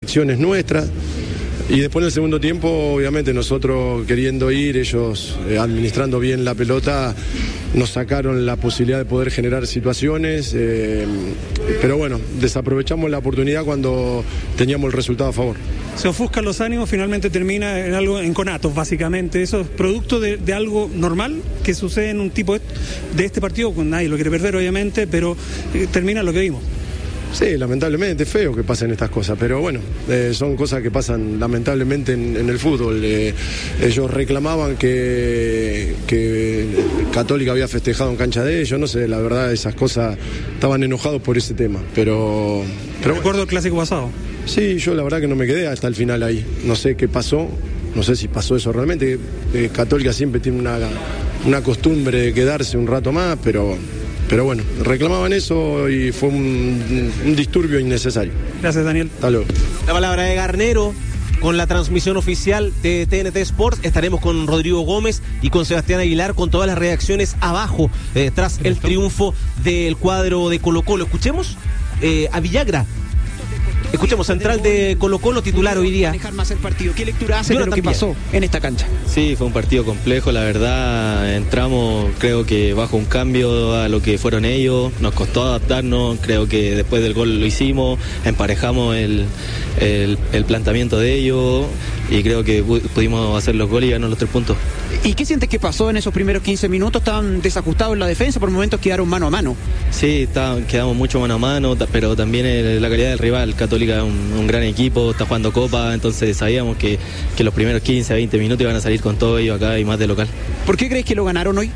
acciones nuestras. Y después en el segundo tiempo, obviamente nosotros queriendo ir, ellos administrando bien la pelota, nos sacaron la posibilidad de poder generar situaciones, pero bueno, desaprovechamos la oportunidad cuando teníamos el resultado a favor. Se ofuscan los ánimos, finalmente termina en algo en conatos, básicamente. ¿Eso es producto de algo normal que sucede en un tipo de este partido? Nadie lo quiere perder, obviamente, pero termina lo que vimos. Sí, lamentablemente es feo que pasen estas cosas, pero bueno, son cosas que pasan lamentablemente en el fútbol. Ellos reclamaban que Católica había festejado en cancha de ellos, no sé, la verdad esas cosas, estaban enojados por ese tema, pero recuerdo el clásico pasado. Sí, yo la verdad que no me quedé hasta el final ahí, no sé qué pasó, no sé si pasó eso realmente. Católica siempre tiene una costumbre de quedarse un rato más, pero bueno, reclamaban eso y fue un disturbio innecesario. Gracias, Daniel. Hasta luego. La palabra de Garnero con la transmisión oficial de TNT Sports. Estaremos con Rodrigo Gómez y con Sebastián Aguilar con todas las reacciones abajo tras el triunfo del cuadro de Colo-Colo. Escuchemos a Villagra. Escuchemos, central de Colo-Colo, titular hoy día. Manejar más el partido. ¿Qué lectura hace de lo que pasó en esta cancha? Sí, fue un partido complejo, la verdad. Entramos, creo que bajo un cambio a lo que fueron ellos. Nos costó adaptarnos. Creo que después del gol lo hicimos. Emparejamos el planteamiento de ellos. Y creo que pudimos hacer los goles y ganar los 3 puntos. ¿Y qué sientes que pasó en esos primeros 15 minutos? ¿Estaban desajustados en la defensa? Por momentos quedaron mano a mano. Sí, quedamos mucho mano a mano, pero también la calidad del rival. Católica es un gran equipo, está jugando Copa, entonces sabíamos que los primeros 15 a 20 minutos iban a salir con todo ellos acá y más de local. ¿Por qué crees que lo ganaron hoy?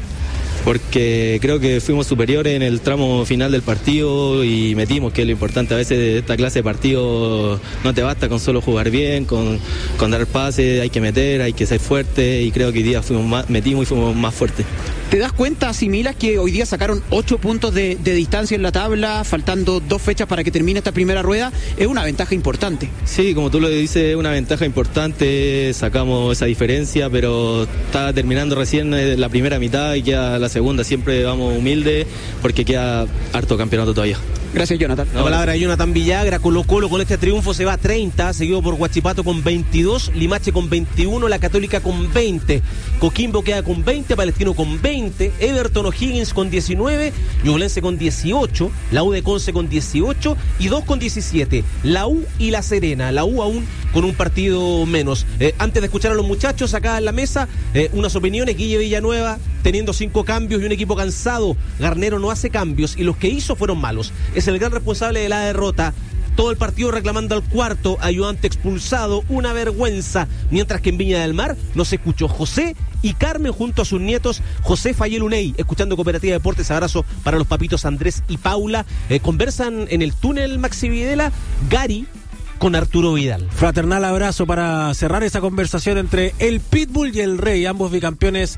Porque creo que fuimos superiores en el tramo final del partido y metimos, que es lo importante. A veces de esta clase de partido no te basta con solo jugar bien, con dar pases, hay que meter, hay que ser fuerte, y creo que hoy día metimos y fuimos más fuertes. ¿Te das cuenta, asimilas que hoy día sacaron 8 puntos de distancia en la tabla, faltando 2 fechas para que termine esta primera rueda? Es una ventaja importante. Sí, como tú lo dices, es una ventaja importante, sacamos esa diferencia, pero está terminando recién la primera mitad y queda la segunda. Siempre vamos humildes porque queda harto campeonato todavía. Gracias, Jonathan. La palabra de Jonathan Villagra. Colo-Colo con este triunfo se va a 30, seguido por Huachipato con 22, Limache con 21, la Católica con 20, Coquimbo queda con 20, Palestino con 20, Everton O'Higgins con 19, Ñublense con 18, la U de Conce con 18 y 2 con 17, la U y La Serena, la U aún con un partido menos. Antes de escuchar a los muchachos acá en la mesa, unas opiniones. Guille Villanueva teniendo 5 cambios y un equipo cansado. Garnero no hace cambios y los que hizo fueron malos. Es el gran responsable de la derrota. Todo el partido reclamando al cuarto ayudante expulsado, una vergüenza. Mientras que en Viña del Mar nos escuchó José y Carmen junto a sus nietos José Fayel Unei, escuchando Cooperativa Deportes. Abrazo para los papitos Andrés y Paula. Conversan en el túnel Maxi Videla, Gary con Arturo Vidal. Fraternal abrazo para cerrar esa conversación entre el Pitbull y el Rey, ambos bicampeones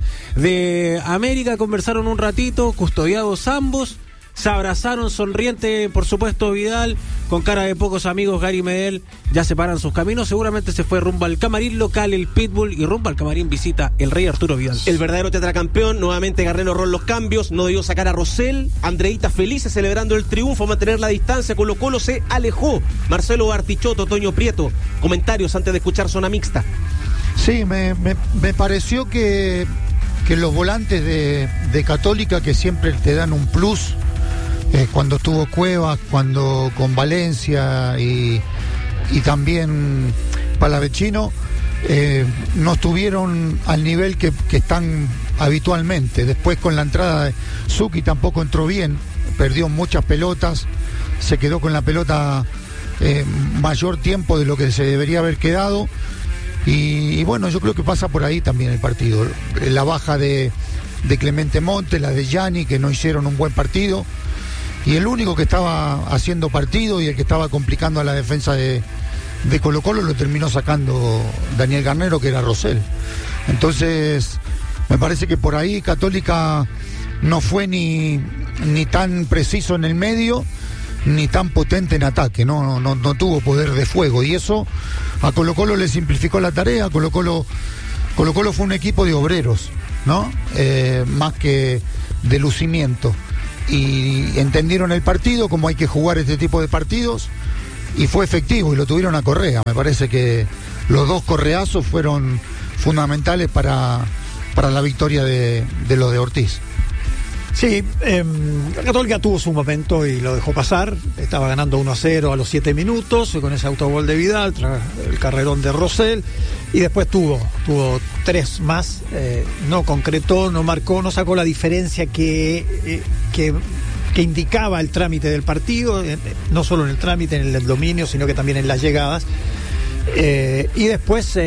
de América. Conversaron un ratito, custodiados ambos. Se abrazaron, sonriente, por supuesto, Vidal, con cara de pocos amigos. Gary Medel ya separan sus caminos. Seguramente se fue rumbo al camarín local el Pitbull, y rumbo al camarín visita el Rey Arturo Vidal. El verdadero tetracampeón. Nuevamente Garnero erró en los cambios, no debió sacar a Rosell. Andreita felices celebrando el triunfo, mantener la distancia. Colo-Colo se alejó. Marcelo Bartichotto, Toño Prieto. Comentarios antes de escuchar Zona Mixta. Sí, me pareció que los volantes de Católica, que siempre te dan un plus, cuando tuvo Cuevas, cuando con Valencia y también Palavecino, no estuvieron al nivel que están habitualmente. Después, con la entrada de Zucchi, tampoco entró bien, perdió muchas pelotas, se quedó con la pelota mayor tiempo de lo que se debería haber quedado, y bueno, yo creo que pasa por ahí también el partido. La baja de Clemente Montes, la de Gianni, que no hicieron un buen partido, y el único que estaba haciendo partido y el que estaba complicando a la defensa de Colo-Colo lo terminó sacando Daniel Garnero, que era Rosell. Entonces, me parece que por ahí Católica no fue ni tan preciso en el medio, ni tan potente en ataque, no tuvo poder de fuego, y eso a Colo-Colo le simplificó la tarea. Colo-Colo fue un equipo de obreros, ¿no? Más que de lucimiento. Y entendieron el partido, cómo hay que jugar este tipo de partidos, fue efectivo y lo tuvieron a Correa. Me parece que los 2 correazos fueron fundamentales para la victoria de los de Ortiz. Sí, la Católica tuvo su momento y lo dejó pasar. Estaba ganando 1-0 a los 7 minutos con ese autogol de Vidal, tras el carrerón de Rosell, y después tuvo 3 más. No concretó, no marcó, no sacó la diferencia que indicaba el trámite del partido, no solo en el trámite, en el dominio, sino que también en las llegadas. Y después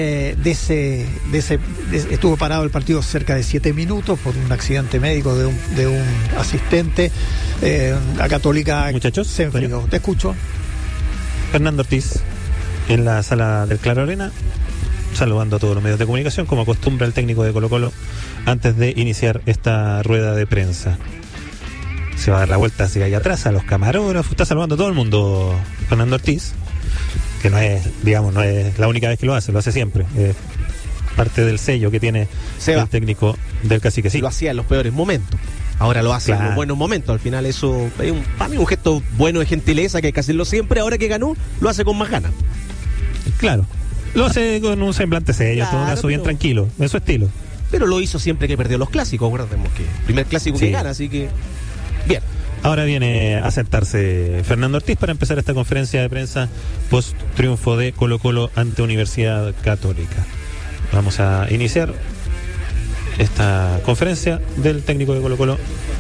estuvo parado el partido cerca de 7 minutos por un accidente médico de un asistente. La Católica, muchachos, se enfrió. Te escucho. Fernando Ortiz en la sala del Claro Arena, saludando a todos los medios de comunicación, como acostumbra el técnico de Colo-Colo antes de iniciar esta rueda de prensa. Se va a dar la vuelta hacia allá atrás a los camarógrafos, está saludando a todo el mundo Fernando Ortiz, que no es la única vez que lo hace siempre. Es parte del sello que tiene el técnico del Cacique. Sí. Lo hacía en los peores momentos, ahora lo hace en los buenos momentos. Al final eso es para mí un gesto bueno de gentileza que hay que hacerlo siempre. Ahora que ganó, lo hace con más ganas. Claro, lo hace con un semblante serio, en todo caso bien tranquilo, en su estilo. Pero lo hizo siempre que perdió los clásicos, recordemos que primer clásico que gana, así que bien. Ahora viene a sentarse Fernando Ortiz para empezar esta conferencia de prensa post triunfo de Colo-Colo ante Universidad Católica. Vamos a iniciar esta conferencia del técnico de Colo-Colo.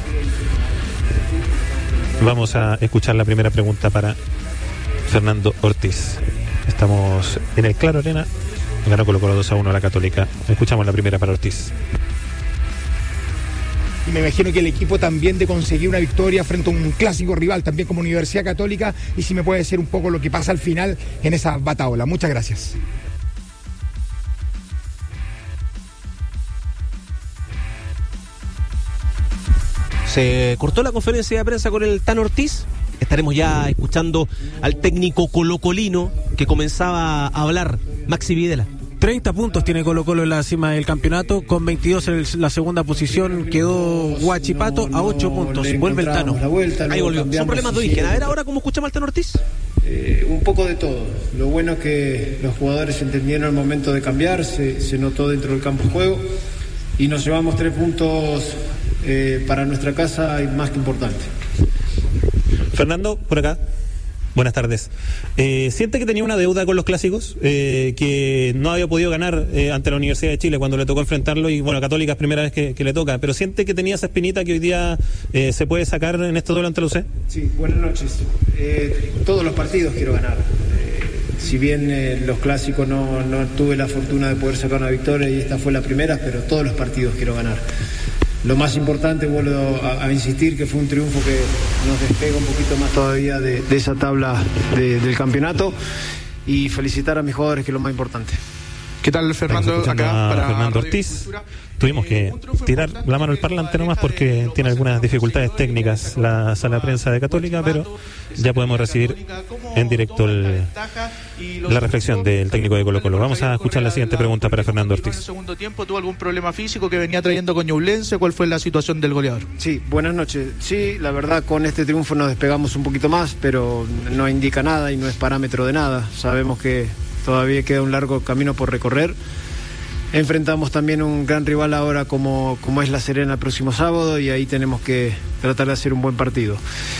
Vamos a escuchar la primera pregunta para Fernando Ortiz. Estamos en el Claro Arena. Ganó Colo-Colo 2-1 a la Católica. Escuchamos la primera para Ortiz. Y me imagino que el equipo también de conseguir una victoria frente a un clásico rival, también como Universidad Católica, y si me puede decir un poco lo que pasa al final en esa bataola. Muchas gracias. Se cortó la conferencia de prensa con el Tano Ortiz. Estaremos ya escuchando al técnico colocolino que comenzaba a hablar, Maxi Videla. 30 puntos tiene Colo-Colo en la cima del campeonato, con 22 en la segunda posición quedó Huachipato a 8 puntos. Vuelve el Tano. Ahí volvió. Son problemas de origen. A ver ahora cómo escuchamos al Tano Ortiz. Un poco de todo. Lo bueno es que los jugadores entendieron el momento de cambiar, se notó dentro del campo de juego y nos llevamos 3 puntos para nuestra casa y más que importante. Fernando, por acá. Buenas tardes. ¿Siente que tenía una deuda con los clásicos? Que no había podido ganar ante la Universidad de Chile cuando le tocó enfrentarlo, y bueno, Católica es primera vez que le toca, pero ¿siente que tenía esa espinita que hoy día se puede sacar en este duelo ante la UC? Sí, buenas noches. Todos los partidos quiero ganar. Si bien los clásicos no tuve la fortuna de poder sacar una victoria y esta fue la primera, pero todos los partidos quiero ganar. Lo más importante, vuelvo a insistir, que fue un triunfo que nos despega un poquito más todavía de esa tabla del campeonato, y felicitar a mis jugadores, que es lo más importante. ¿Qué tal, Fernando? Acá para Fernando Ortiz. Tuvimos que tirar la mano al parlante nomás porque tiene algunas dificultades técnicas la sala de prensa de Católica, pero ya podemos recibir en directo la reflexión del técnico de Colo-Colo. Vamos a escuchar la siguiente pregunta para Fernando Ortiz. ¿En el segundo tiempo tuvo algún problema físico que venía trayendo con Ñublense? ¿Cuál fue la situación del goleador? Sí, buenas noches. Sí, la verdad, con este triunfo nos despegamos un poquito más, pero no indica nada y no es parámetro de nada. Sabemos que todavía queda un largo camino por recorrer. Enfrentamos también un gran rival ahora como es La Serena el próximo sábado, y ahí tenemos que tratar de hacer un buen partido.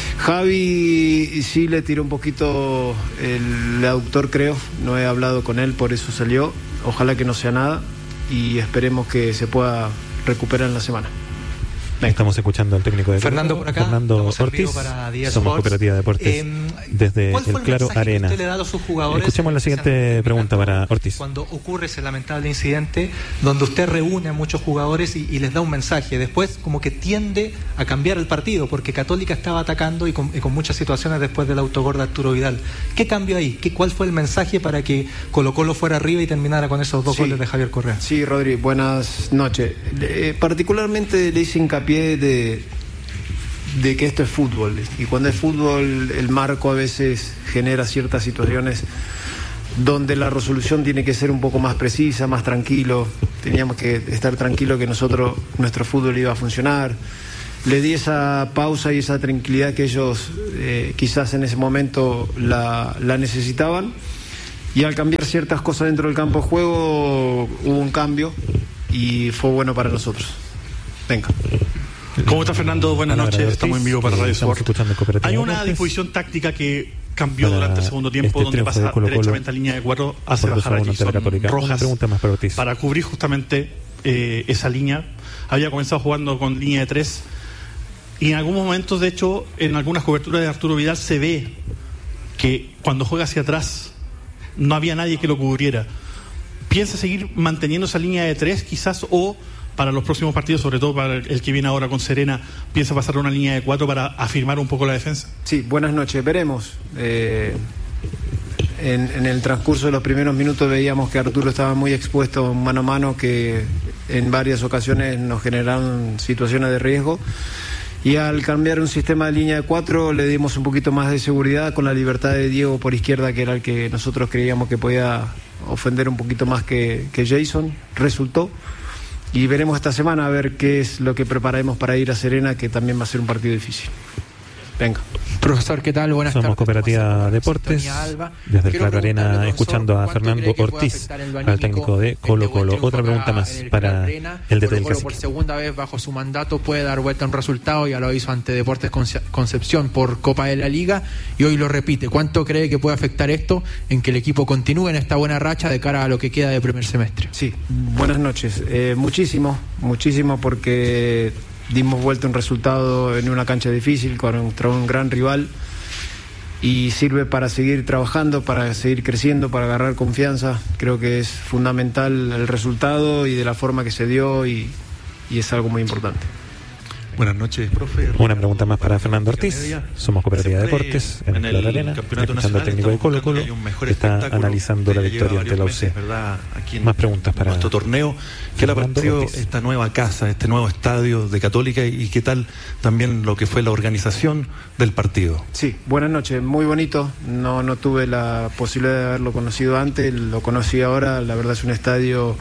Javi sí le tiró un poquito el aductor, creo. No he hablado con él, por eso salió. Ojalá que no sea nada y esperemos que se pueda recuperar en la semana. Estamos escuchando al técnico de Fernando por acá, Fernando Ortiz. Somos Cooperativa de Deportes desde el Claro Arena. Le da a sus jugadores, escuchemos la siguiente pregunta para Ortiz. Cuando ocurre ese lamentable incidente donde usted reúne a muchos jugadores y les da un mensaje, después como que tiende a cambiar el partido porque Católica estaba atacando y con muchas situaciones después del autogol de Arturo Vidal. ¿Qué cambió ahí? ¿Cuál fue el mensaje para que Colo-Colo fuera arriba y terminara con esos 2 goles de Javier Correa? Sí, Rodri, buenas noches. Particularmente le hice hincapié de que esto es fútbol, y cuando es fútbol el marco a veces genera ciertas situaciones donde la resolución tiene que ser un poco más precisa, más tranquilo. Teníamos que estar tranquilos que nuestro fútbol iba a funcionar. le di esa pausa y esa tranquilidad que ellos quizás en ese momento la necesitaban, y al cambiar ciertas cosas dentro del campo de juego hubo un cambio y fue bueno para nosotros. Venga. ¿Cómo está, Fernando? Buenas noches, estamos en vivo para Radio Sport. Hay una disposición táctica que cambió durante el segundo tiempo, donde pasa derechamente a línea de 4, hace bajar a Jason Rojas para cubrir justamente esa línea. Había comenzado jugando con línea de 3 y en algún momento, de hecho, en algunas coberturas de Arturo Vidal se ve que cuando juega hacia atrás no había nadie que lo cubriera. ¿Piensa seguir manteniendo esa línea de 3 quizás, o para los próximos partidos, sobre todo para el que viene ahora con Serena, piensa pasar a una línea de 4 para afirmar un poco la defensa? Sí, buenas noches, veremos. En el transcurso de los primeros minutos veíamos que Arturo estaba muy expuesto mano a mano, que en varias ocasiones nos generaron situaciones de riesgo, y al cambiar un sistema de línea de 4 le dimos un poquito más de seguridad, con la libertad de Diego por izquierda, que era el que nosotros creíamos que podía ofender un poquito más que Jason. Resultó. Y veremos esta semana a ver qué es lo que prepararemos para ir a Serena, que también va a ser un partido difícil. Venga. Profesor, ¿qué tal? Buenas tardes. Somos Cooperativa Deportes, desde Claro Arena, escuchando a Fernando Ortiz, al técnico de Colo Colo. Otra pregunta más para el DT del Cacique. Por segunda vez bajo su mandato puede dar vuelta a un resultado, ya lo hizo ante Deportes Concepción por Copa de la Liga y hoy lo repite. ¿Cuánto cree que puede afectar esto en que el equipo continúe en esta buena racha de cara a lo que queda de primer semestre? Sí, buenas noches. Muchísimo, porque dimos vuelta un resultado en una cancha difícil contra un gran rival, y sirve para seguir trabajando, para seguir creciendo, para agarrar confianza. Creo que es fundamental el resultado y de la forma que se dio, y es algo muy importante. Buenas noches, profe. Una pregunta más para Fernando Ortiz. Somos Cooperativa Deportes, en el Arena, escuchando al técnico de Colo Colo, que está analizando la victoria ante la UC. Más preguntas para nuestro torneo. ¿Qué le pareció esta nueva casa, este nuevo estadio de Católica, y qué tal también lo que fue la organización del partido? Sí, buenas noches, muy bonito. No tuve la posibilidad de haberlo conocido antes, lo conocí ahora. La verdad es un estadio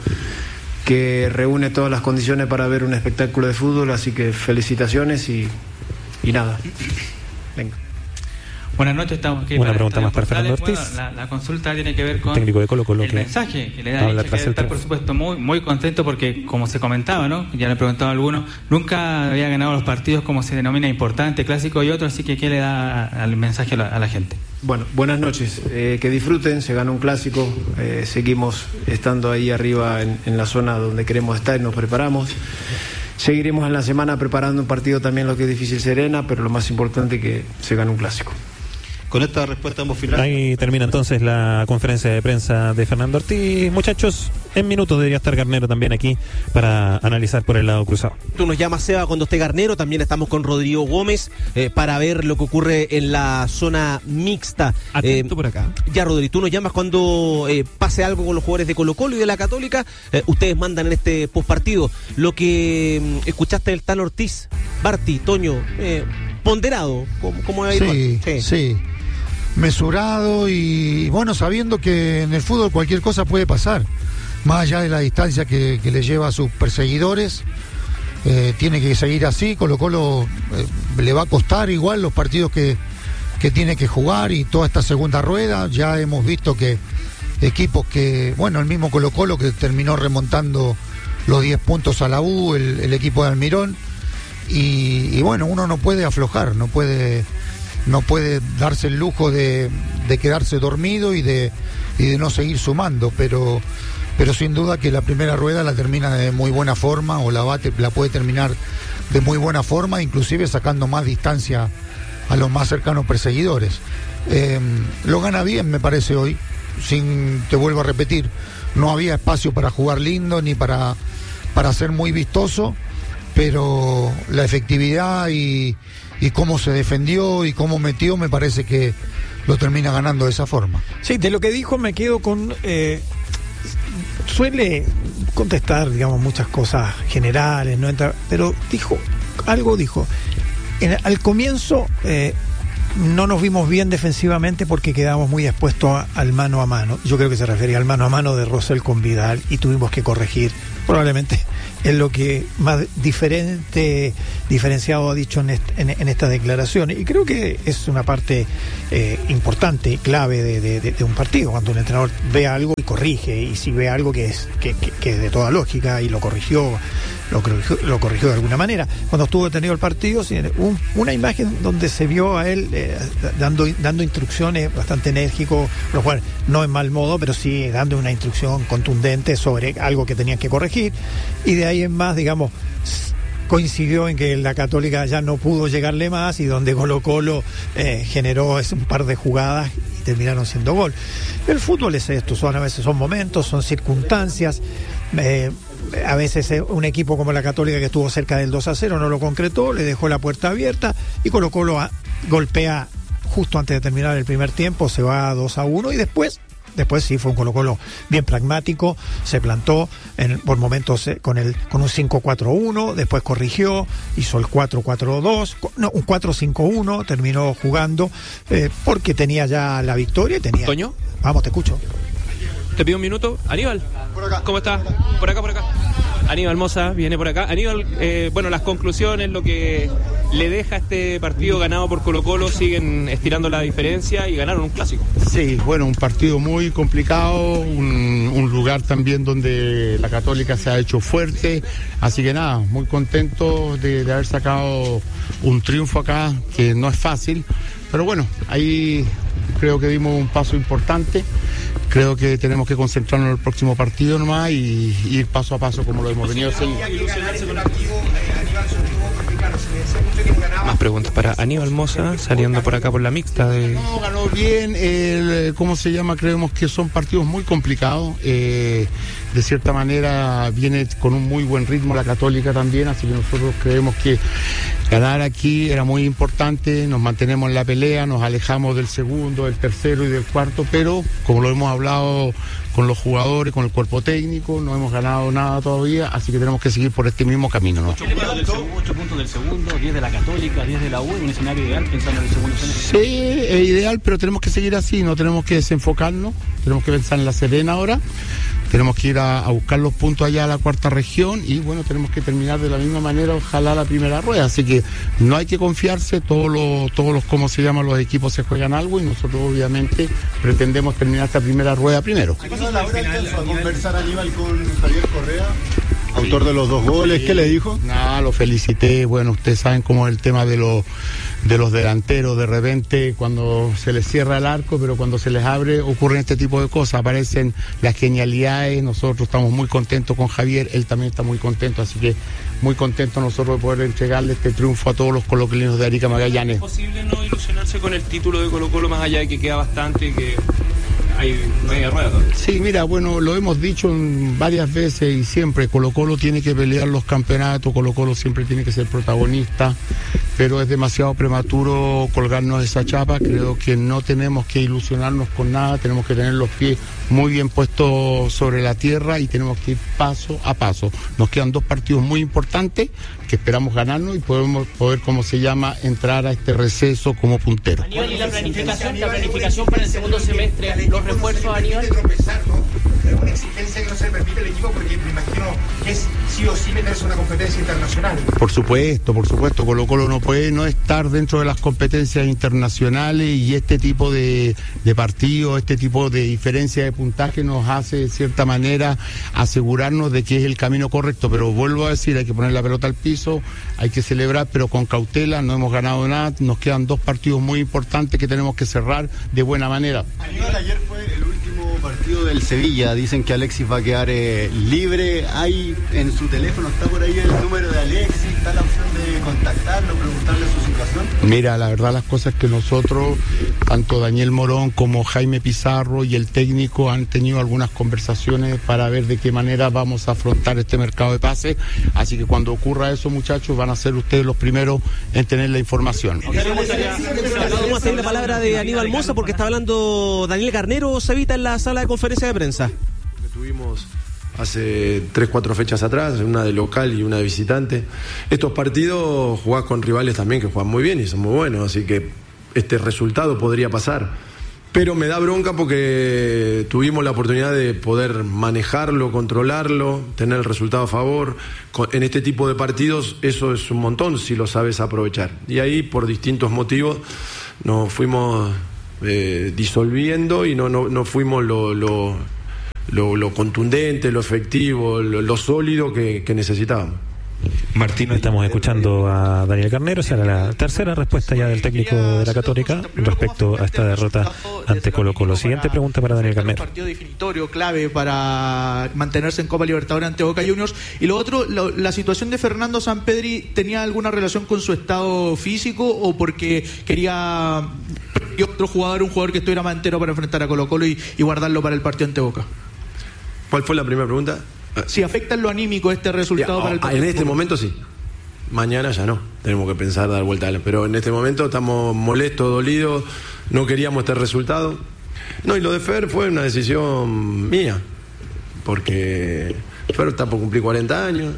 que reúne todas las condiciones para ver un espectáculo de fútbol, así que felicitaciones y nada. Venga. Buenas noches, estamos aquí. Una pregunta más para Fernando Ortiz. Bueno, la consulta tiene que ver con técnico de Colo Colo, el mensaje que le da. Que está, por supuesto, muy contento porque, como se comentaba, ¿no? Ya le preguntaba a alguno, nunca había ganado los partidos como se denomina importante, clásico y otro, así que ¿qué le da al mensaje a la gente? Bueno, buenas noches, que disfruten, se ganó un clásico, seguimos estando ahí arriba en la zona donde queremos estar y nos preparamos. Seguiremos en la semana preparando un partido también, lo que es difícil, Serena, pero lo más importante es que se gane un clásico. Con esta respuesta hemos finalizado. Ahí termina entonces la conferencia de prensa de Fernando Ortiz. Muchachos, en minutos debería estar Garnero también aquí para analizar por el lado cruzado. Tú nos llamas, Seba, cuando esté Garnero. También estamos con Rodrigo Gómez para ver lo que ocurre en la zona mixta. Atento por acá. Ya, Rodrigo, tú nos llamas cuando pase algo con los jugadores de Colo Colo y de la Católica. Ustedes mandan en este postpartido. Lo que escuchaste del Tano Ortiz, Barty, Toño, ponderado, como habitual. Sí. Mesurado y bueno, sabiendo que en el fútbol cualquier cosa puede pasar, más allá de la distancia que le lleva a sus perseguidores. Tiene que seguir así. Colo Colo le va a costar igual los partidos que tiene que jugar, y toda esta segunda rueda ya hemos visto que equipos que, bueno, el mismo Colo Colo que terminó remontando los 10 puntos a la U, el equipo de Almirón, y bueno, uno no puede aflojar, no puede darse el lujo de quedarse dormido y de no seguir sumando, pero sin duda que la primera rueda la termina de muy buena forma, o la puede terminar de muy buena forma, inclusive sacando más distancia a los más cercanos perseguidores. Lo gana bien, me parece, hoy. Te vuelvo a repetir, no había espacio para jugar lindo ni para ser muy vistoso, pero la efectividad y cómo se defendió y cómo metió, me parece que lo termina ganando de esa forma. Sí, de lo que dijo me quedo con... suele contestar, digamos, muchas cosas generales, ¿no? Pero dijo. Al comienzo no nos vimos bien defensivamente porque quedamos muy expuestos al mano a mano. Yo creo que se refería al mano a mano de Rosell con Vidal y tuvimos que corregir. Probablemente es lo que más diferenciado ha dicho en esta declaración. Y creo que es una parte importante y clave de un partido, cuando un entrenador ve algo y corrige, y si ve algo que es de toda lógica y lo corrigió de alguna manera. Cuando estuvo detenido el partido, una imagen donde se vio a él dando instrucciones bastante enérgico, lo cual no en mal modo, pero sí dando una instrucción contundente sobre algo que tenían que corregir, y de ahí en más, digamos, coincidió en que la Católica ya no pudo llegarle más, y donde Colo-Colo generó un par de jugadas y terminaron siendo gol. El fútbol es esto, a veces son momentos, son circunstancias. A veces un equipo como la Católica, que estuvo cerca del 2-0, no lo concretó, le dejó la puerta abierta, y Colo-Colo golpea justo antes de terminar el primer tiempo, se va a 2-1, y después sí fue un Colo-Colo bien pragmático, se plantó por momentos con un 5-4-1, después corrigió, hizo el 4-4-2, un 4-5-1, terminó jugando porque tenía ya la victoria y tenía... ¿Toño? Vamos, te escucho. Te pido un minuto. Aníbal, por acá. ¿Cómo estás? Por acá. Aníbal Mosa viene por acá. Aníbal, las conclusiones, lo que le deja este partido ganado por Colo-Colo, siguen estirando la diferencia y ganaron un clásico. Sí, un partido muy complicado, un lugar también donde la Católica se ha hecho fuerte, así que nada, muy contento de haber sacado un triunfo acá, que no es fácil, pero ahí creo que dimos un paso importante. Creo que tenemos que concentrarnos en el próximo partido nomás y ir paso a paso como lo hemos venido haciendo. Más preguntas para Aníbal Mosa, saliendo por acá por la mixta. No, ganó bien, creemos que son partidos muy complicados. De cierta manera viene con un muy buen ritmo la Católica también, así que nosotros creemos que ganar aquí era muy importante, nos mantenemos en la pelea, nos alejamos del segundo, del tercero y del cuarto, pero como lo hemos hablado con los jugadores, con el cuerpo técnico, no hemos ganado nada todavía, así que tenemos que seguir por este mismo camino, ¿no? 8 puntos del segundo, 10 de la Católica, 10 de la U, un escenario ideal pensando en el segundo semestre. Sí, es ideal, pero tenemos que seguir así, no tenemos que desenfocarnos, tenemos que pensar en La Serena ahora. Tenemos que ir a buscar los puntos allá a la cuarta región y tenemos que terminar de la misma manera, ojalá la primera rueda, así que no hay que confiarse, todos los equipos se juegan algo y nosotros obviamente pretendemos terminar esta primera rueda primero. ¿Ahora alcanzó a conversar Aníbal con Javier Correa, autor de los 2 goles? ¿Qué le dijo? Nada, lo felicité, ustedes saben cómo es el tema de los delanteros, de repente cuando se les cierra el arco, pero cuando se les abre ocurren este tipo de cosas, aparecen las genialidades. Nosotros estamos muy contentos con Javier, él también está muy contento, así que muy contentos nosotros de poder entregarle este triunfo a todos los colocolinos de Arica Magallanes. ¿Es posible no ilusionarse con el título de Colo-Colo, más allá de que queda bastante y que hay media rueda? Sí, mira, lo hemos dicho varias veces y siempre, Colo-Colo tiene que pelear los campeonatos, Colo-Colo siempre tiene que ser protagonista, pero es demasiado prematuro colgarnos esa chapa. Creo que no tenemos que ilusionarnos con nada, tenemos que tener los pies muy bien puestos sobre la tierra y tenemos que ir paso a paso. Nos quedan 2 partidos muy importantes que esperamos ganarnos y podemos poder, entrar a este receso como puntero. Aníbal, ¿y la planificación para el segundo semestre? ¿Los refuerzos, Aníbal? Es una exigencia que no se le permite al equipo porque me imagino que es sí o sí meterse en una competencia internacional. Por supuesto, Colo-Colo no puede no estar dentro de las competencias internacionales y este tipo de partidos, este tipo de diferencia de puntaje nos hace de cierta manera asegurarnos de que es el camino correcto, pero vuelvo a decir, hay que poner la pelota al piso, hay que celebrar pero con cautela, no hemos ganado nada, nos quedan 2 partidos muy importantes que tenemos que cerrar de buena manera. Aníbal, ayer fue el último partido del Sevilla, dicen que Alexis va a quedar libre, hay en su teléfono, está por ahí el número de Alexis, está la opción de contactarlo, preguntarle su situación. Mira, la verdad las cosas que nosotros, tanto Daniel Morón como Jaime Pizarro y el técnico han tenido algunas conversaciones para ver de qué manera vamos a afrontar este mercado de pases, así que cuando ocurra eso, muchachos, van a ser ustedes los primeros en tener la información. Vamos a hacer la palabra de Aníbal Mosa porque está hablando Daniel Garnero, Cevita, en la sala de conferencia de prensa. Tuvimos hace 3-4 fechas atrás, una de local y una de visitante. Estos partidos jugás con rivales también que juegan muy bien y son muy buenos, así que este resultado podría pasar. Pero me da bronca porque tuvimos la oportunidad de poder manejarlo, controlarlo, tener el resultado a favor. En este tipo de partidos eso es un montón si lo sabes aprovechar. Y ahí, por distintos motivos, nos fuimos disolviendo y no fuimos lo contundente, lo efectivo, lo sólido que necesitábamos. Martín, estamos escuchando a Daniel Garnero, será la tercera respuesta ya del técnico de la Católica respecto a esta derrota ante Colo-Colo. Siguiente pregunta para Daniel Garnero. Partido definitorio, clave para mantenerse en Copa Libertadores ante Boca Juniors. Y lo otro, la situación de Fernando Sampedri, ¿tenía alguna relación con su estado físico o porque quería otro jugador, un jugador que estuviera más entero para enfrentar a Colo-Colo y guardarlo para el partido ante Boca? ¿Cuál fue la primera pregunta? Si afecta en lo anímico este resultado para el partido. En este momento sí. Mañana ya no. Tenemos que pensar dar vuelta a él. Pero en este momento estamos molestos, dolidos. No queríamos este resultado. No, y lo de Fer fue una decisión mía. Porque Fer está por cumplir 40 años.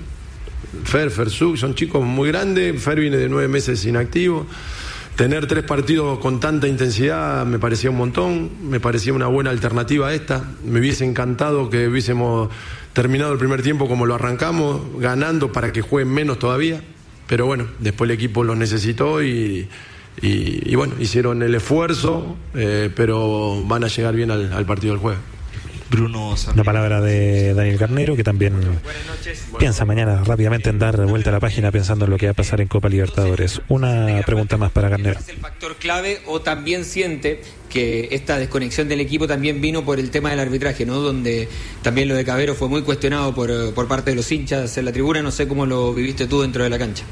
Fersuk son chicos muy grandes. Fer viene de 9 meses inactivo. Tener 3 partidos con tanta intensidad me parecía un montón. Me parecía una buena alternativa a esta. Me hubiese encantado que hubiésemos terminado el primer tiempo como lo arrancamos, ganando para que jueguen menos todavía, pero bueno, después el equipo los necesitó y bueno, hicieron el esfuerzo, pero van a llegar bien al partido del jueves. Bruno San... La palabra de Daniel Garnero, que también piensa mañana rápidamente en dar vuelta a la página pensando en lo que va a pasar en Copa Libertadores. Una pregunta más para Garnero. ¿Es el factor clave o también siente que esta desconexión del equipo también vino por el tema del arbitraje, ¿no? Donde también lo de Cabero fue muy cuestionado por parte de los hinchas en la tribuna. No sé cómo lo viviste tú dentro de la cancha.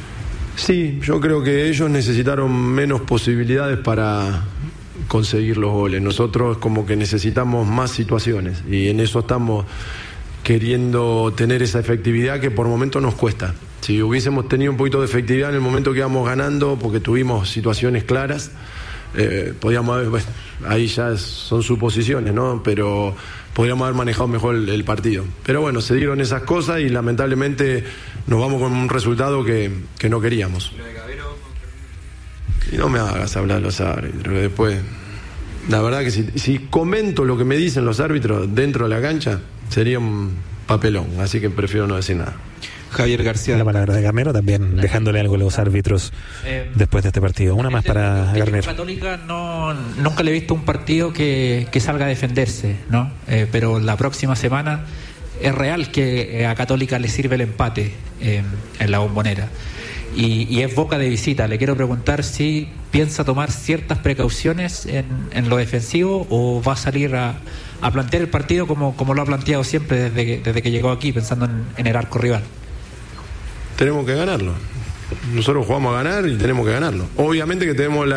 Sí, yo creo que ellos necesitaron menos posibilidades para conseguir los goles. Nosotros como que necesitamos más situaciones y en eso estamos queriendo tener esa efectividad que por momento nos cuesta. Si hubiésemos tenido un poquito de efectividad en el momento que íbamos ganando, porque tuvimos situaciones claras, podíamos haber, bueno, ahí ya son suposiciones, ¿no? Pero podríamos haber manejado mejor el partido. Pero bueno, se dieron esas cosas y lamentablemente nos vamos con un resultado que no queríamos. Y no me hagas hablar los árbitros. Después, la verdad que si comento lo que me dicen los árbitros dentro de la cancha, sería un papelón. Así que prefiero no decir nada. Javier García. La palabra de Garnero, también dejándole algo a los árbitros después de este partido. Una más para Garnero. Católica nunca le he visto un partido que salga a defenderse, ¿no? Pero la próxima semana es real que a Católica le sirve el empate en la Bombonera. Y es Boca de visita. Le quiero preguntar si piensa tomar ciertas precauciones en lo defensivo o va a salir a plantear el partido como lo ha planteado siempre desde que llegó aquí, pensando en el arco rival. Tenemos que ganarlo. Nosotros jugamos a ganar y tenemos que ganarlo. Obviamente que tenemos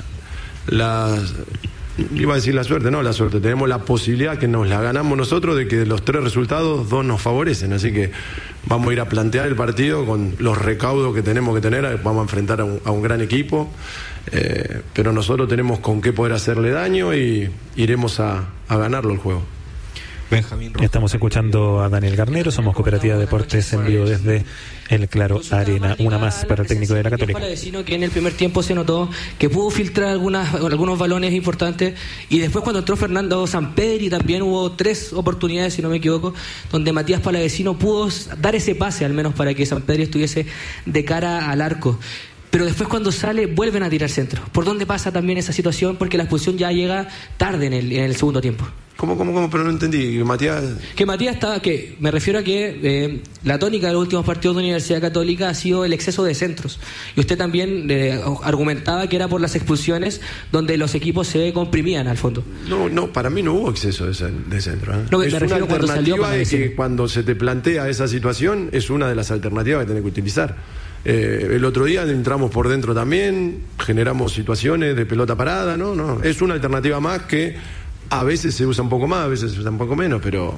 iba a decir la suerte, no la suerte, tenemos la posibilidad que nos la ganamos nosotros de que de los 3 resultados 2 nos favorecen, así que vamos a ir a plantear el partido con los recaudos que tenemos que tener. Vamos a enfrentar a un gran equipo, pero nosotros tenemos con qué poder hacerle daño y iremos a ganarlo el juego. Benjamín Rojas. Estamos escuchando a Daniel Garnero, somos Cooperativa de Deportes en vivo desde el Claro Arena. Una más para el técnico de la Católica. Palavecino, que en el primer tiempo se notó que pudo filtrar algunos balones importantes, y después cuando entró Fernando Sampedri también hubo 3 oportunidades, si no me equivoco, donde Matías Palavecino pudo dar ese pase al menos para que Sampedri estuviese de cara al arco. Pero después cuando sale vuelven a tirar centro. ¿Por dónde pasa también esa situación? Porque la expulsión ya llega tarde en el segundo tiempo. ¿Cómo? Pero no entendí. Que Matías estaba... me refiero a que la tónica de los últimos partidos de Universidad Católica ha sido el exceso de centros. Y usted también argumentaba que era por las expulsiones donde los equipos se comprimían al fondo. No, para mí no hubo exceso de centro. No, me refiero cuando salió que cuando se te plantea esa situación es una de las alternativas que tenés que utilizar. El otro día entramos por dentro también, generamos situaciones de pelota parada, no, es una alternativa más que a veces se usa un poco más, a veces se usa un poco menos, pero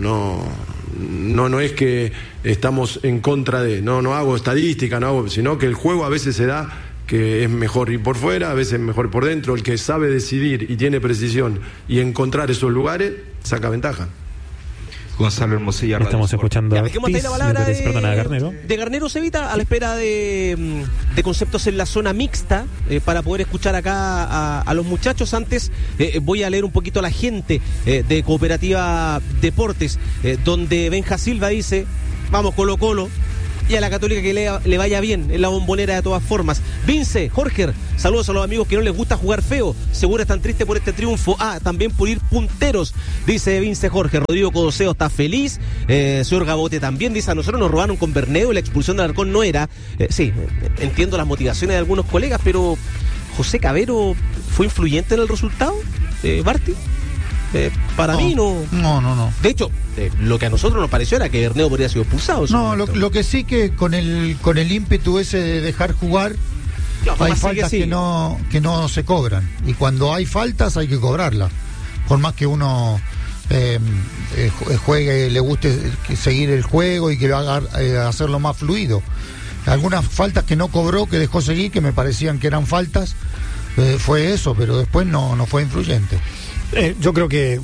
no es que estamos en contra de, no hago estadística, sino que el juego a veces se da que es mejor ir por fuera, a veces mejor por dentro. El que sabe decidir y tiene precisión y encontrar esos lugares saca ventaja. Gonzalo Hermosilla. Estamos escuchando a Garnero. De Garnero Cevita, a la espera de conceptos en la zona mixta, para poder escuchar acá a los muchachos. Antes voy a leer un poquito a la gente de Cooperativa Deportes, donde Benja Silva dice: vamos Colo Colo, y a la Católica que le vaya bien en la Bombonera de todas formas. Vince, Jorge, saludos a los amigos que no les gusta jugar feo, seguro están tristes por este triunfo. También por ir punteros, dice Vince Jorge. Rodrigo Codoseo está feliz. Señor Gabote también dice: a nosotros nos robaron con Bernedo y la expulsión de Alarcón no era. Sí, entiendo las motivaciones de algunos colegas, pero ¿José Cavero fue influyente en el resultado, Barty? Para mí no. De hecho, lo que a nosotros nos pareció era que Bernedo podría haber sido expulsado. No, lo que sí que con el ímpetu ese de dejar jugar, hay faltas que no se cobran. Y cuando hay faltas hay que cobrarlas. Por más que uno juegue, le guste seguir el juego y que lo haga hacerlo más fluido. Algunas faltas que no cobró, que dejó seguir, que me parecían que eran faltas, fue eso, pero después no fue influyente. Yo creo que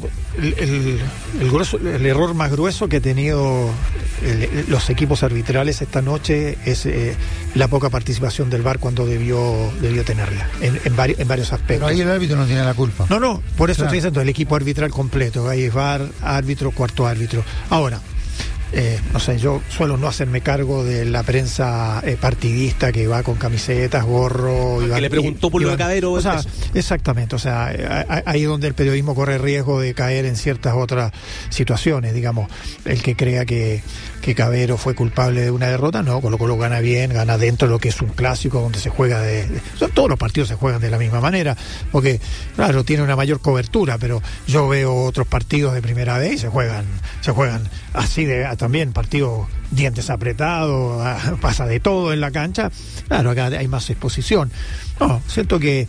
el error más grueso que ha tenido los equipos arbitrales esta noche es la poca participación del VAR cuando debió tenerla en varios aspectos. Pero ahí el árbitro no tiene la culpa. No, por eso estoy diciendo el equipo arbitral completo. Ahí es VAR, árbitro, cuarto árbitro. Ahora, no sé, yo suelo no hacerme cargo de la prensa partidista que va con camisetas, gorro. Que le preguntó por lo de Cavero. O sea, exactamente, o sea, ahí donde el periodismo corre riesgo de caer en ciertas otras situaciones, digamos. El que crea que Cavero fue culpable de una derrota, no, Colo Colo gana bien, gana dentro de lo que es un clásico donde se juega todos los partidos se juegan de la misma manera, porque claro, tiene una mayor cobertura, pero yo veo otros partidos de primera vez y se juegan así también partidos dientes apretados, pasa de todo en la cancha. Claro, acá hay más exposición. No, siento que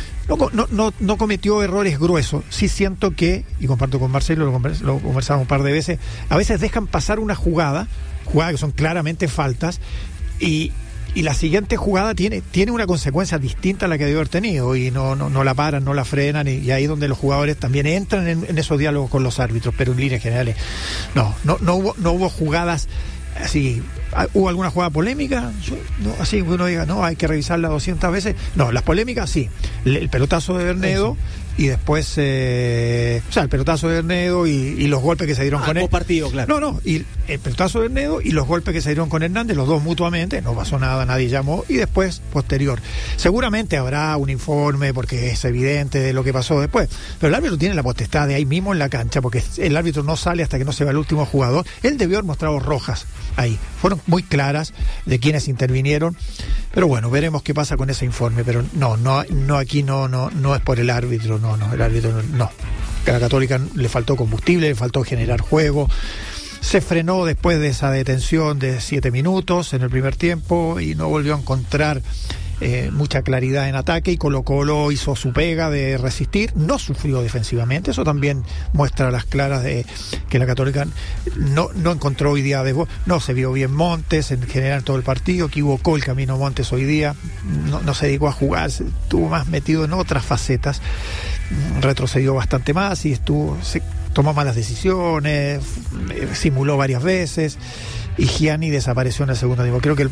no cometió errores gruesos. Sí siento que, y comparto con Marcelo, lo conversamos un par de veces, a veces dejan pasar una jugada que son claramente faltas, y la siguiente jugada tiene una consecuencia distinta a la que debió haber tenido, y no la paran, no la frenan, y ahí es donde los jugadores también entran en esos diálogos con los árbitros. Pero en líneas generales no hubo jugadas así. ¿Hubo alguna jugada polémica? Así que uno diga, no, hay que revisarla 200 veces. No, las polémicas sí. El pelotazo de Bernedo, y después el pelotazo de Bernedo y los golpes que se dieron con él. Partido, claro. Y el pelotazo de Bernedo y los golpes que se dieron con Hernández, los dos mutuamente, no pasó nada, nadie llamó. Y después, posterior, seguramente habrá un informe porque es evidente de lo que pasó después, pero el árbitro tiene la potestad de ahí mismo en la cancha, porque el árbitro no sale hasta que no se va el último jugador. Él debió haber mostrado rojas ahí, fueron muy claras de quienes intervinieron, pero bueno, veremos qué pasa con ese informe. Pero aquí no es por el árbitro, el árbitro no. A la Católica le faltó combustible, le faltó generar juego. Se frenó después de esa detención de 7 minutos en el primer tiempo y no volvió a encontrar mucha claridad en ataque, y Colo Colo hizo su pega de resistir, no sufrió defensivamente. Eso también muestra a las claras de que la Católica no encontró hoy día no se vio bien Montes en general todo el partido, equivocó el camino Montes hoy día, no se dedicó a jugar, estuvo más metido en otras facetas, retrocedió bastante más y tomó malas decisiones, simuló varias veces, y Gianni desapareció en el segundo tiempo. Creo que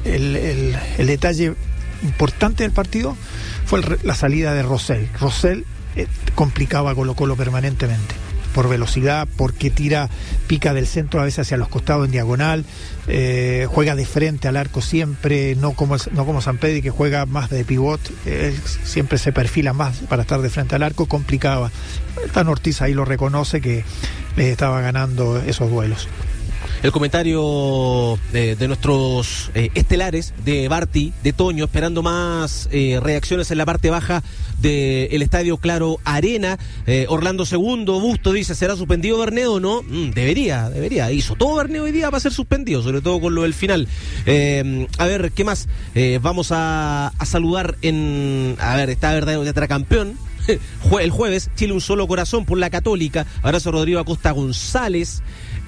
el detalle importante del partido fue la salida de Rosell. Rosell complicaba a Colo Colo permanentemente, por velocidad, porque pica del centro a veces hacia los costados en diagonal, juega de frente al arco siempre, no como Sampedri, que juega más de pivot. Él siempre se perfila más para estar de frente al arco, complicaba. Tan Ortiz ahí lo reconoce, que estaba ganando esos duelos. El comentario de nuestros estelares, de Barty, de Toño, esperando más reacciones en la parte baja del Estadio Claro Arena. Orlando Segundo, Busto dice: ¿será suspendido Bernedo o no? Debería. Hizo todo Bernedo hoy día para ser suspendido, sobre todo con lo del final. A ver, ¿qué más? Vamos a saludar está verdadero tetracampeón. El jueves, Chile un solo corazón por la Católica. Abrazo a Rodrigo Acosta González,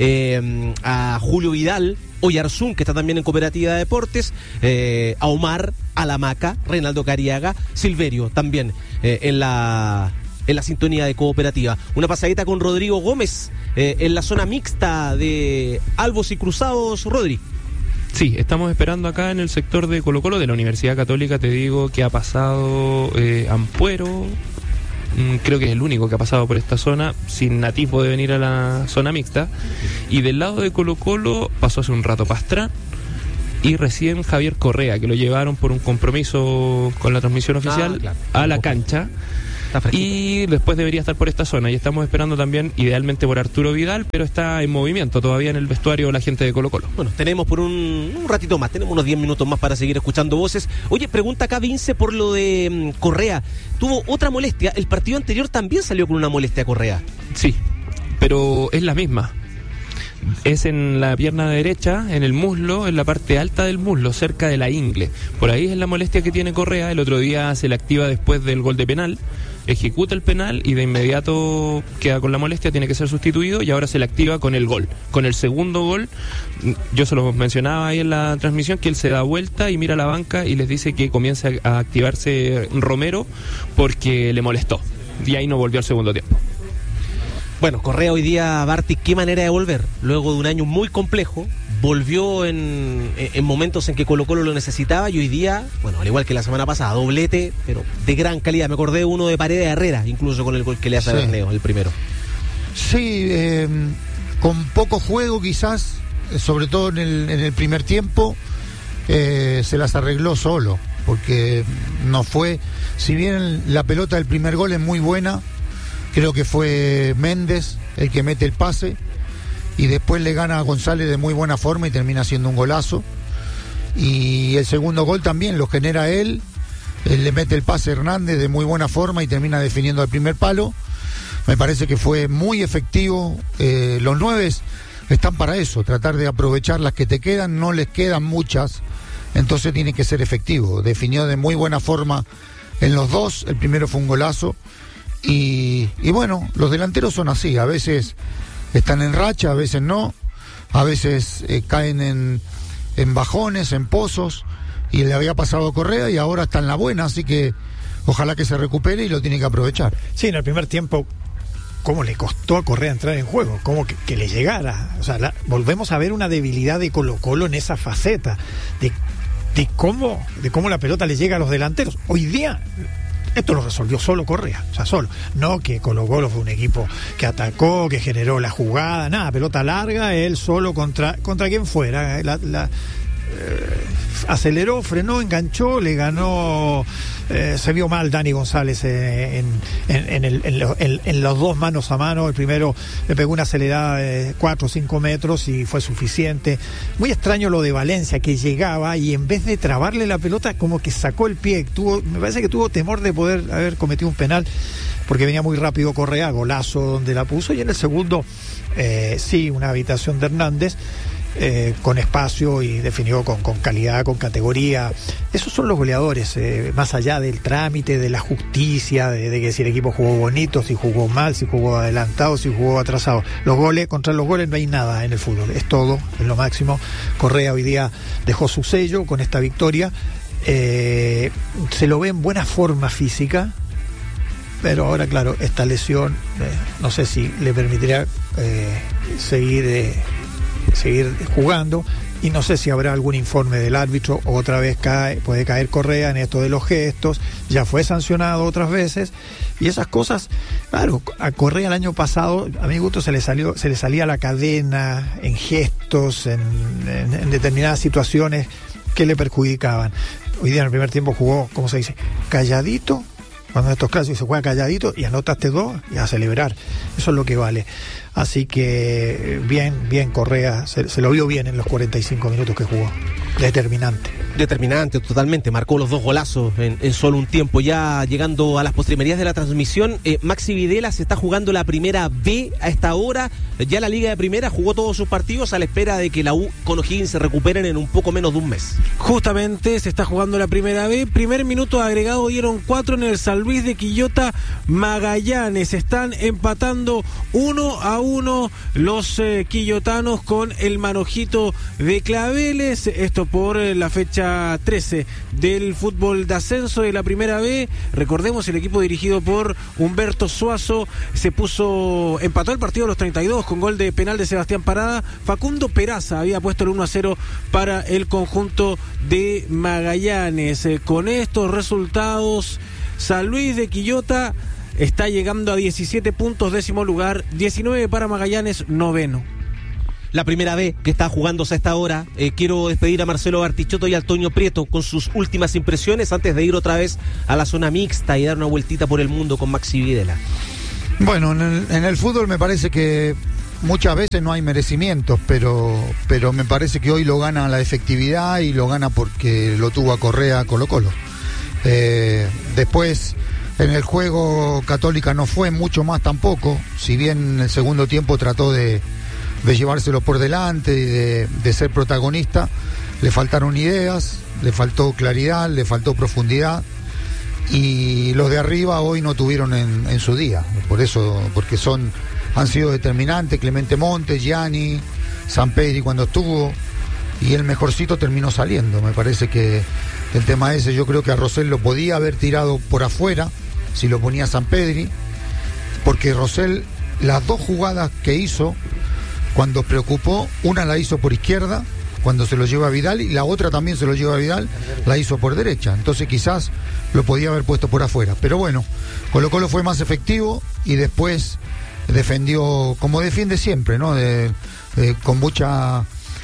a Julio Vidal, Oyarzún, que está también en Cooperativa de Deportes, a Omar, a la Maca, Reinaldo Cariaga, Silverio también en la en la sintonía de Cooperativa. Una pasadita con Rodrigo Gómez en la zona mixta de Albos y Cruzados. Rodri. Sí, estamos esperando acá en el sector de Colo-Colo de la Universidad Católica. Te digo que ha pasado Ampuero, creo que es el único que ha pasado por esta zona sin atisbo de venir a la zona mixta. Y del lado de Colo-Colo pasó hace un rato Pastrán y recién Javier Correa, que lo llevaron por un compromiso con la transmisión oficial a la cancha. Y después debería estar por esta zona, y estamos esperando también idealmente por Arturo Vidal, pero está en movimiento todavía en el vestuario la gente de Colo-Colo. Bueno, tenemos por un ratito más, tenemos unos 10 minutos más para seguir escuchando voces. Oye, pregunta acá Vince por lo de Correa. Tuvo otra molestia, el partido anterior también salió con una molestia Correa. Sí, pero es la misma. Es en la pierna derecha, en el muslo, en la parte alta del muslo, cerca de la ingle. Por ahí es la molestia que tiene Correa. El otro día se le activa después del gol de penal, ejecuta el penal y de inmediato queda con la molestia, tiene que ser sustituido, y ahora se le activa con el gol. Con el segundo gol, yo se lo mencionaba ahí en la transmisión, que él se da vuelta y mira a la banca y les dice que comience a activarse Romero porque le molestó. Y ahí no volvió al segundo tiempo. Bueno, Correa hoy día, Barty, qué manera de volver. Luego de un año muy complejo, volvió en momentos en que Colo-Colo lo necesitaba, y hoy día, bueno, al igual que la semana pasada, doblete, pero de gran calidad. Me acordé de uno de Paredes Herrera, incluso con el gol que le hace a Berneo, el primero. Sí, con poco juego quizás, sobre todo en el primer tiempo, se las arregló solo, porque no fue, si bien la pelota del primer gol es muy buena, creo que fue Méndez el que mete el pase y después le gana a González de muy buena forma y termina haciendo un golazo. Y el segundo gol también lo genera él le mete el pase a Hernández de muy buena forma y termina definiendo el primer palo. Me parece que fue muy efectivo. Los 9 están para eso, tratar de aprovechar las que te quedan, no les quedan muchas, entonces tiene que ser efectivo. Definió de muy buena forma en los dos, el primero fue un golazo. Y bueno, los delanteros son así, a veces están en racha, a veces no, a veces caen en bajones, en pozos, y le había pasado a Correa y ahora está en la buena, así que ojalá que se recupere y lo tiene que aprovechar. Sí, en el primer tiempo, cómo le costó a Correa entrar en juego, cómo que le llegara, o sea, volvemos a ver una debilidad de Colo-Colo en esa faceta, de cómo la pelota le llega a los delanteros. Hoy día esto lo resolvió solo Correa, o sea, solo. No que Colo-Colo fue un equipo que atacó, que generó la jugada, nada, pelota larga, él solo contra quien fuera. Aceleró, frenó, enganchó, le ganó. Se vio mal Dani González en los dos manos a mano. El primero le pegó una acelerada de 4 o 5 metros y fue suficiente. Muy extraño lo de Valencia, que llegaba y en vez de trabarle la pelota, como que sacó el pie. Me parece que tuvo temor de poder haber cometido un penal, porque venía muy rápido Correa, golazo donde la puso. Y en el segundo, sí, una habitación de Hernández, con espacio, y definió con calidad, con categoría. Esos son los goleadores, más allá del trámite, de la justicia, de que si el equipo jugó bonito, si jugó mal, si jugó adelantado, si jugó atrasado. Los goles, contra los goles no hay nada en el fútbol, es todo, es lo máximo. Correa hoy día dejó su sello con esta victoria. Se lo ve en buena forma física, pero ahora, claro, esta lesión no sé si le permitirá seguir jugando, y no sé si habrá algún informe del árbitro. Otra vez puede caer Correa en esto de los gestos, ya fue sancionado otras veces, y esas cosas, claro, a Correa el año pasado, a mi gusto, se le salía la cadena en gestos, en determinadas situaciones que le perjudicaban. Hoy día en el primer tiempo jugó, ¿cómo se dice?, calladito. Cuando en estos casos se juega calladito y anotaste 2 y a celebrar. Eso es lo que vale. Así que bien Correa, se lo vio bien en los 45 minutos que jugó. Determinante, totalmente. Marcó los 2 golazos en solo un tiempo. Ya llegando a las postrimerías de la transmisión, Maxi Videla se está jugando la primera B a esta hora. Ya la Liga de Primera jugó todos sus partidos a la espera de que la U con O'Higgins se recuperen en un poco menos de un mes. Justamente se está jugando la primera B. Primer minuto agregado, dieron 4 en el San Luis de Quillota. Magallanes están empatando 1-1 los quillotanos con el manojito de Claveles. Esto por la fecha 13 del fútbol de ascenso de la Primera B. Recordemos, el equipo dirigido por Humberto Suazo empató el partido a los 32 con gol de penal de Sebastián Parada. Facundo Peraza había puesto el 1-0 para el conjunto de Magallanes. Con estos resultados, San Luis de Quillota está llegando a 17 puntos, 10º lugar, 19 para Magallanes, 9º. La Primera B que está jugándose a esta hora. Quiero despedir a Marcelo Bartichotto y a Antonio Prieto con sus últimas impresiones antes de ir otra vez a la zona mixta y dar una vueltita por el mundo con Maxi Videla. Bueno, en el fútbol me parece que muchas veces no hay merecimientos, pero me parece que hoy lo gana la efectividad y lo gana porque lo tuvo a Correa Colo-Colo. Después, en el juego, Católica no fue mucho más tampoco, si bien en el segundo tiempo trató de llevárselo por delante y de ser protagonista. Le faltaron ideas, le faltó claridad, le faltó profundidad, y los de arriba hoy no tuvieron en su día, porque han sido determinantes. Clemente Montes, Gianni, Sampedri cuando estuvo, y el mejorcito terminó saliendo. Me parece que el tema ese, yo creo que a Rosell lo podía haber tirado por afuera si lo ponía Sampedri, porque Rosell, las dos jugadas que hizo cuando preocupó, una la hizo por izquierda cuando se lo lleva a Vidal, y la otra también se lo lleva a Vidal, la hizo por derecha. Entonces quizás lo podía haber puesto por afuera, pero bueno, Colo-Colo fue más efectivo y después defendió como defiende siempre, ¿no? Con mucha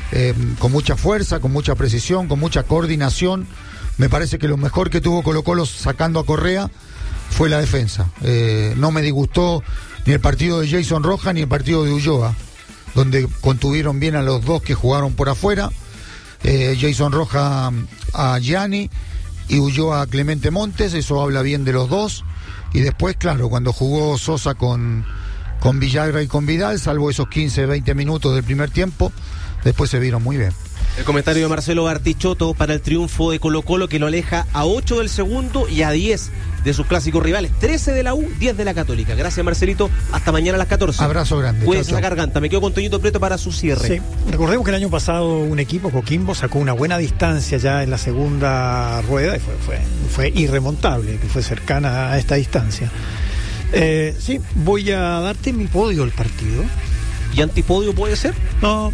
fuerza, con mucha precisión, con mucha coordinación. Me parece que lo mejor que tuvo Colo-Colo sacando a Correa fue la defensa. No me disgustó ni el partido de Jason Rojas ni el partido de Ulloa, donde contuvieron bien a los dos que jugaron por afuera. Jason Rojas a Gianni y Ulloa a Clemente Montes, eso habla bien de los dos. Y después, claro, cuando jugó Sosa con Villagra y con Vidal, salvo esos 15-20 minutos del primer tiempo, después se vieron muy bien. El comentario de Marcelo Bartichotto para el triunfo de Colo-Colo, que lo aleja a 8 del segundo y a 10 de sus clásicos rivales. 13 de la U, 10 de la Católica. Gracias, Marcelito. Hasta mañana a las 14. Abrazo grande. Cuídense la garganta. Me quedo con Toñito Prieto para su cierre. Sí. Recordemos que el año pasado un equipo, Coquimbo, sacó una buena distancia ya en la segunda rueda y fue irremontable, que fue cercana a esta distancia. Sí, voy a darte mi podio del partido. ¿Y antipodio puede ser? No,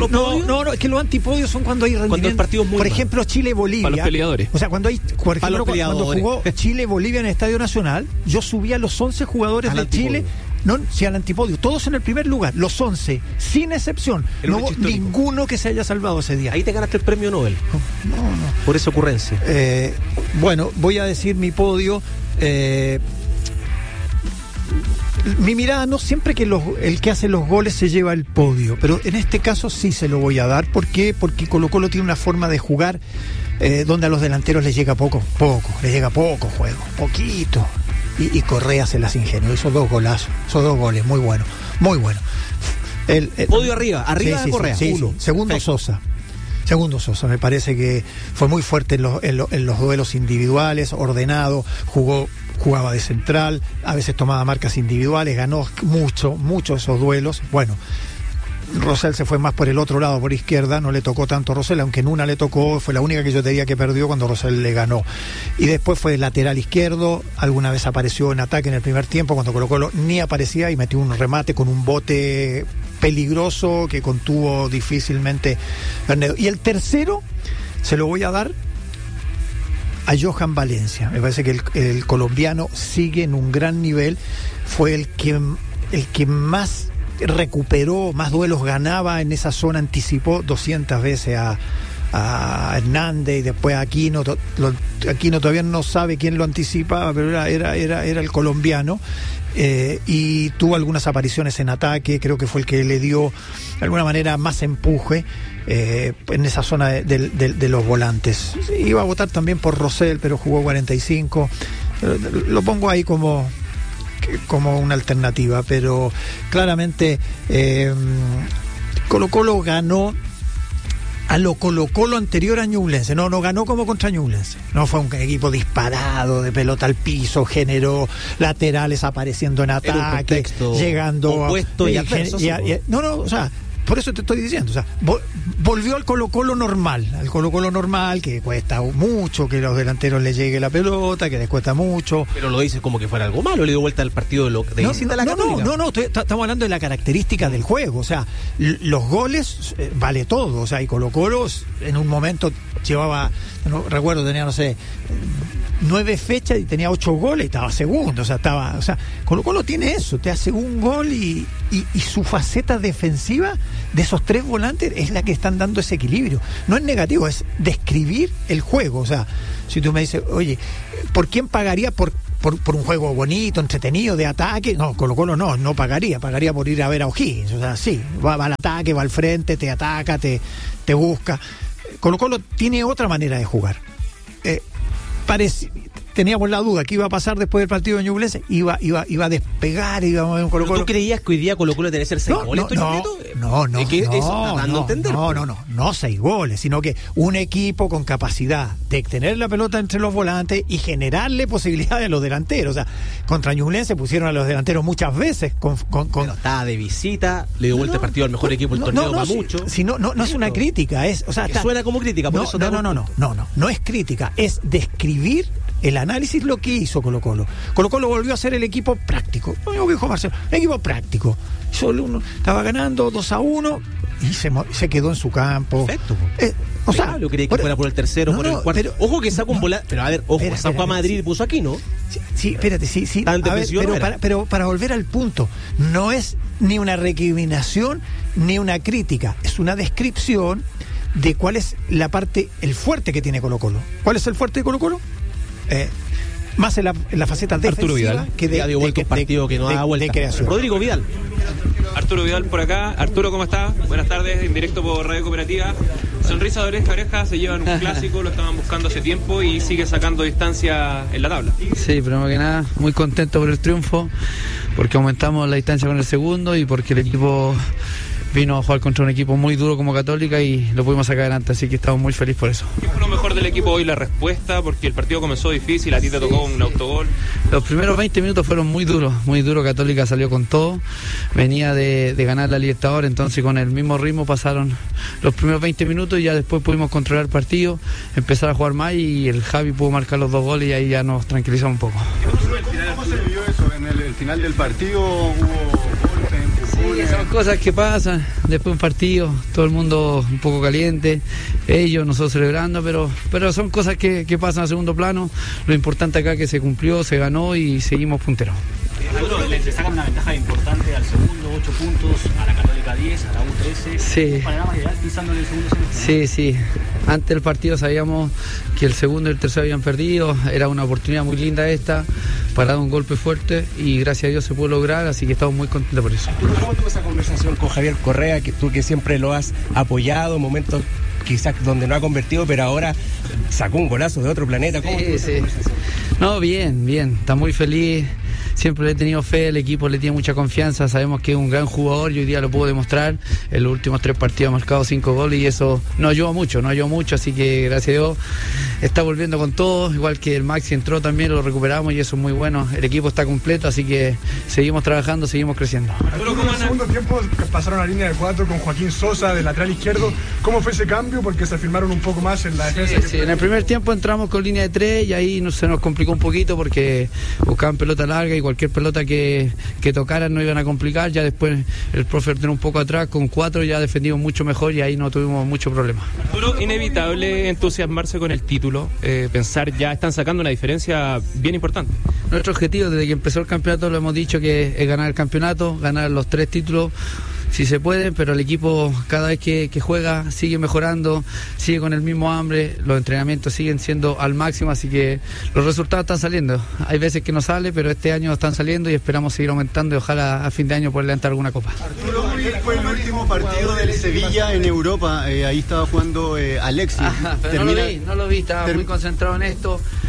es que los antipodios son cuando hay rendimiento. Cuando el partido es muy por ejemplo, Chile-Bolivia. Para los peleadores. O sea, cuando cuando jugó Chile-Bolivia en el Estadio Nacional, yo subí a los 11 jugadores de Chile. No, sí, al antipodio. Todos en el primer lugar, los 11, sin excepción. No hubo ninguno que se haya salvado ese día. Ahí te ganaste el premio Nobel. No. Por esa ocurrencia. Bueno, voy a decir mi podio. Mi mirada, no siempre que el que hace los goles se lleva el podio, pero en este caso sí se lo voy a dar. ¿Por qué? Porque Colo-Colo tiene una forma de jugar donde a los delanteros les llega poco juego, poquito. Y Correa se las ingenió, hizo 2 golazos, esos 2 goles, muy bueno. El podio arriba de Correa. Sí. Segundo Sosa. Me parece que fue muy fuerte en los duelos individuales, ordenado, jugaba de central, a veces tomaba marcas individuales, ganó mucho esos duelos. Bueno, Rosell se fue más por el otro lado, por izquierda, no le tocó tanto a Rosell, aunque en una le tocó, fue la única que yo te diría que perdió cuando Rosell le ganó. Y después fue lateral izquierdo, alguna vez apareció en ataque en el primer tiempo, cuando Colo-Colo ni aparecía, y metió un remate con un bote peligroso que contuvo difícilmente Bernedo. Y el tercero se lo voy a dar a Johan Valencia. Me parece que el colombiano sigue en un gran nivel, fue el que más recuperó, más duelos ganaba en esa zona, anticipó 200 veces a Hernández y después a Aquino. Aquino todavía no sabe quién lo anticipaba, pero era el colombiano. Y tuvo algunas apariciones en ataque, creo que fue el que le dio de alguna manera más empuje en esa zona de los volantes. Iba a votar también por Rosell, pero jugó 45. Lo pongo ahí como una alternativa, pero claramente Colo-Colo ganó a lo Colo-Colo anterior a Ñublense. No ganó como contra Ñublense. No fue un equipo disparado, de pelota al piso, generó laterales apareciendo en ataque, llegando opuesto y adverso. o sea, por eso te estoy diciendo, o sea, volvió al Colo-Colo normal, que cuesta mucho que los delanteros le llegue la pelota, que les cuesta mucho. Pero lo dices como que fuera algo malo, le dio vuelta al partido de visita a la Católica. No, estamos hablando de la característica del juego, o sea, los goles vale todo, o sea, y Colo-Colo en un momento llevaba, no recuerdo, tenía, no sé, 9 fechas y tenía 8 goles y estaba segundo, o sea, Colo-Colo tiene eso, te hace un gol y su faceta defensiva de esos 3 volantes es la que están dando ese equilibrio. No es negativo, es describir el juego, o sea, si tú me dices, oye, ¿por quién pagaría por un juego bonito, entretenido, de ataque? No, Colo-Colo no pagaría por ir a ver a O'Higgins, o sea, sí, va al ataque, va al frente, te ataca, te busca. Colo-Colo tiene otra manera de jugar. Teníamos la duda que iba a pasar después del partido de Ñublense, iba a despegar, iba a mover un Colo-Colo. ¿Tú creías que hoy día Colo-Colo tenía que ser 6 goles? No 6 goles, sino que un equipo con capacidad de tener la pelota entre los volantes y generarle posibilidades a los delanteros. O sea, contra Ñublense pusieron a los delanteros muchas veces Pero estaba de visita, le dio vuelta el partido al mejor equipo del torneo, va mucho. No es una crítica, suena como crítica, por eso no es crítica, es describir el análisis lo que hizo Colo-Colo. Colo-Colo volvió a ser el equipo práctico. Lo mismo que dijo Marcelo, el equipo práctico. Solo uno estaba ganando 2-1 y se quedó en su campo. Perfecto. Yo creí que fuera por el tercero, por el cuarto. Ojo que sacó un volante. Pero a ver, sacó a Madrid y puso aquí, ¿no? Sí, espérate, sí. Pero para volver al punto, no es ni una recriminación ni una crítica, es una descripción de cuál es la parte, el fuerte que tiene Colo-Colo. ¿Cuál es el fuerte de Colo-Colo? Más en la faceta defensiva que de partido que no da vuelta. De creación. Rodrigo Vidal. Arturo Vidal por acá. Arturo, ¿cómo estás? Buenas tardes, en directo por Radio Cooperativa. Sonrisa de oreja a oreja, se llevan un clásico, lo estaban buscando hace tiempo y sigue sacando distancia en la tabla. Sí, primero que nada, muy contento por el triunfo, porque aumentamos la distancia con el segundo y porque el equipo vino a jugar contra un equipo muy duro como Católica y lo pudimos sacar adelante, así que estamos muy felices por eso. ¿Qué fue lo mejor del equipo hoy? La respuesta, porque el partido comenzó difícil, a ti te tocó un autogol. Los primeros 20 minutos fueron muy duros, Católica salió con todo, venía de ganar la Libertadores, entonces con el mismo ritmo pasaron los primeros 20 minutos y ya después pudimos controlar el partido, empezar a jugar más y el Javi pudo marcar los 2 goles y ahí ya nos tranquilizamos un poco. ¿Cómo se vivió eso? En el final del partido hubo... Sí, son cosas que pasan después de un partido, todo el mundo un poco caliente, ellos, nosotros celebrando, pero son cosas que pasan a segundo plano. Lo importante acá es que se cumplió, se ganó y seguimos punteros. Le sacan una ventaja importante al segundo, 8 puntos, a la Católica 10, a la U 13. Sí. ¿Un panorama ideal pisando en el segundo semestre? Sí. Antes del partido sabíamos que el segundo y el tercero habían perdido, era una oportunidad muy linda esta, para dar un golpe fuerte y gracias a Dios se pudo lograr, así que estamos muy contentos por eso. ¿Cómo tuvo esa conversación con Javier Correa, que tú que siempre lo has apoyado, momentos quizás donde no ha convertido, pero ahora sacó un golazo de otro planeta? ¿Cómo tuvo esa conversación? No, bien, está muy feliz. Siempre le he tenido fe, el equipo le tiene mucha confianza, sabemos que es un gran jugador y hoy día lo puedo demostrar. En los últimos 3 partidos ha marcado 5 goles y eso nos ayudó mucho, así que gracias a Dios está volviendo con todo, igual que el Maxi entró también, lo recuperamos y eso es muy bueno. El equipo está completo, así que seguimos trabajando, seguimos creciendo. En el segundo tiempo pasaron a la línea de 4 con Joaquín Sosa de lateral izquierdo. ¿Cómo fue ese cambio? Porque se afirmaron un poco más en la defensa. Sí, en el primer tiempo entramos con línea de 3 y ahí se nos complicó un poquito porque buscaban pelota larga y cualquier pelota que tocaran no iban a complicar. Ya después el profe ordenó un poco atrás, con 4 ya defendimos mucho mejor y ahí no tuvimos mucho problema. Arturo, inevitable entusiasmarse con el título, pensar ya están sacando una diferencia bien importante. Nuestro objetivo desde que empezó el campeonato lo hemos dicho que es ganar el campeonato, ganar los 3 títulos. Si se puede, pero el equipo cada vez que juega sigue mejorando, sigue con el mismo hambre, los entrenamientos siguen siendo al máximo, así que los resultados están saliendo. Hay veces que no sale, pero este año están saliendo y esperamos seguir aumentando y ojalá a fin de año poder levantar alguna copa. Arturo, fue el último partido del Sevilla en Europa, ahí estaba jugando Alexis. Pero no lo vi, estaba muy concentrado en esto.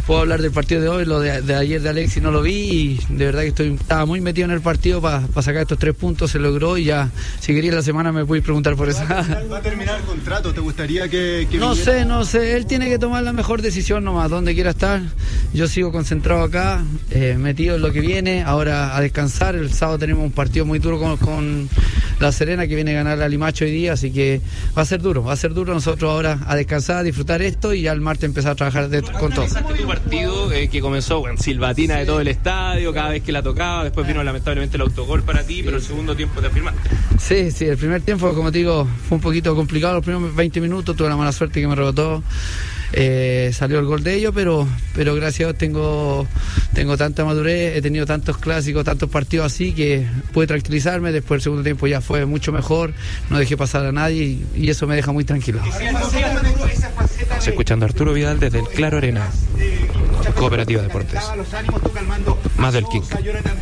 puedo hablar del partido de hoy. Lo de ayer de Alexis no lo vi y de verdad que estaba muy metido en el partido para sacar estos 3 puntos. Se logró y ya, si quería la semana me voy a preguntar por eso. ¿Va a terminar el contrato? ¿Te gustaría que no sé, él tiene que tomar la mejor decisión nomás, donde quiera estar. Yo sigo concentrado acá, metido en lo que viene, ahora a descansar. El sábado tenemos un partido muy duro con La Serena, que viene a ganar a Limache hoy día, así que va a ser duro nosotros ahora a descansar, a disfrutar esto y ya el martes empezar a trabajar con todo. Tu partido que comenzó con silbatina de todo el estadio, cada vez que la tocaba, después vino lamentablemente el autogol para ti, pero el segundo tiempo te afirmaste. Sí, el primer tiempo, como te digo, fue un poquito complicado, los primeros 20 minutos, tuve la mala suerte que me rebotó. Salió el gol de ellos, pero gracias a Dios tengo tanta madurez, he tenido tantos clásicos, tantos partidos así que pude tranquilizarme. Después el segundo tiempo ya fue mucho mejor, no dejé pasar a nadie y eso me deja muy tranquilo. Estamos escuchando a Arturo Vidal desde el Claro Arena, Cooperativa Deportes. Más del King.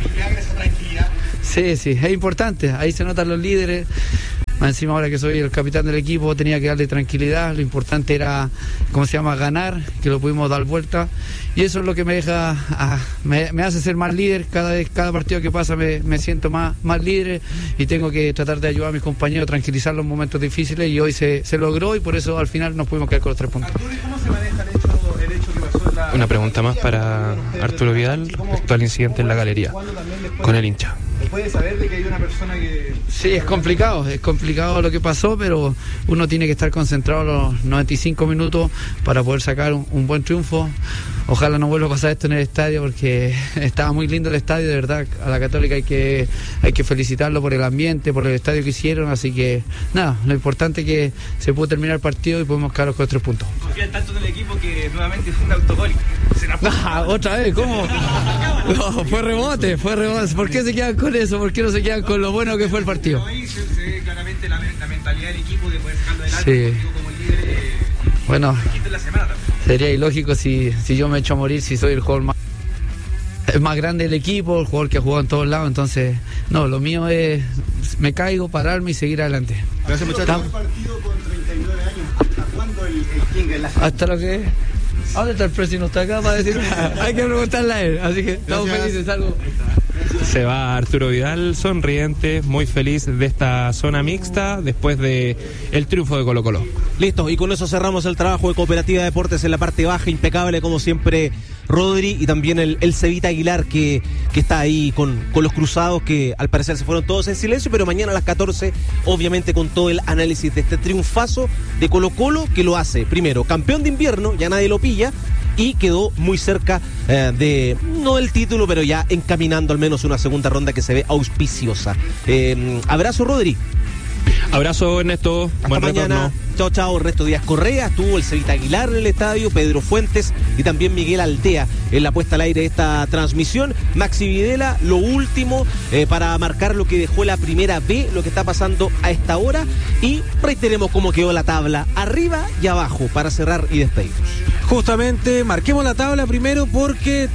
Sí, es importante, ahí se notan los líderes. Más encima ahora que soy el capitán del equipo tenía que darle tranquilidad, lo importante era, ganar, que lo pudimos dar vuelta y eso es lo que me deja, me hace ser más líder. Cada partido que pasa me siento más líder y tengo que tratar de ayudar a mis compañeros a tranquilizar los momentos difíciles y hoy se logró y por eso al final nos pudimos quedar con los 3 puntos. ¿Cómo se maneja el hecho que pasó en la... Una pregunta más para Arturo Vidal respecto al incidente en la galería con el hincha. ¿Puede saber de que hay una persona que...? Sí, es complicado lo que pasó, pero uno tiene que estar concentrado los 95 minutos para poder sacar un buen triunfo. Ojalá no vuelva a pasar esto en el estadio porque estaba muy lindo el estadio, de verdad. A la Católica hay que felicitarlo por el ambiente, por el estadio que hicieron, así que nada, lo importante es que se pudo terminar el partido y podemos quedar con 3 puntos. Confían tanto en el equipo que nuevamente fue un autogol. ¿Otra vez? ¿Cómo? No, fue rebote. ¿Por qué se quedan con eso? ¿Por qué no se quedan con lo bueno que fue el partido? Ahí se ve claramente la mentalidad del equipo de poder sacarlo adelante. Sí. Como líder, bueno, en la semana también. Sería ilógico si yo me echo a morir, si soy el jugador más grande del equipo, el jugador que ha jugado en todos lados. Entonces, no, lo mío es me caigo, pararme y seguir adelante. Gracias, muchachos. Un partido con 39 años. ¿Hasta cuándo el King en la semana? Hasta lo que... ¿A dónde está el precio? No está acá para decir. Hay que preguntarle a él. Así que estamos felices. Algo. Se va Arturo Vidal, sonriente, muy feliz de esta zona mixta después de el triunfo de Colo-Colo. Listo, y con eso cerramos el trabajo de Cooperativa Deportes en la parte baja, impecable como siempre Rodri y también el Cevita Aguilar que está ahí con los cruzados que al parecer se fueron todos en silencio, pero mañana a las 14 obviamente con todo el análisis de este triunfazo de Colo-Colo que lo hace primero campeón de invierno, ya nadie lo pilla y quedó muy cerca de, no el título, pero ya encaminando al menos una segunda ronda que se ve auspiciosa. Abrazo, Rodri. Abrazo, Ernesto. Hasta buen mañana. Retorno. Chao, Ernesto Díaz Correa. Estuvo el Cevita Aguilar en el estadio, Pedro Fuentes y también Miguel Altea en la puesta al aire de esta transmisión. Maxi Videla, lo último para marcar lo que dejó la primera B, lo que está pasando a esta hora. Y reiteremos cómo quedó la tabla, arriba y abajo, para cerrar y despedirnos. Justamente, marquemos la tabla primero porque